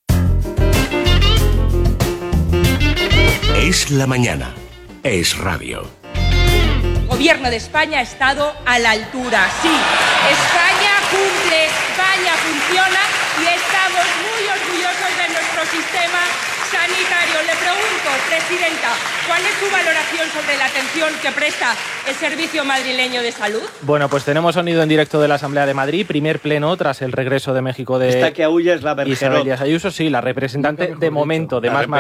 Speaker 2: Es la mañana. Es radio.
Speaker 4: El Gobierno de España ha estado a la altura. Sí, España cumple, España funciona y estamos muy orgullosos de nuestro sistema sanitario. Le pregunto, Presidenta, ¿cuál es su valoración sobre la atención que presta el Servicio Madrileño de Salud?
Speaker 7: Bueno, pues tenemos sonido en directo de la Asamblea de Madrid, primer pleno tras el regreso de México de
Speaker 3: Esta que aúlla es la Bergerot.
Speaker 7: Isabel Díaz Ayuso, sí, la representante de momento de Más Madrid.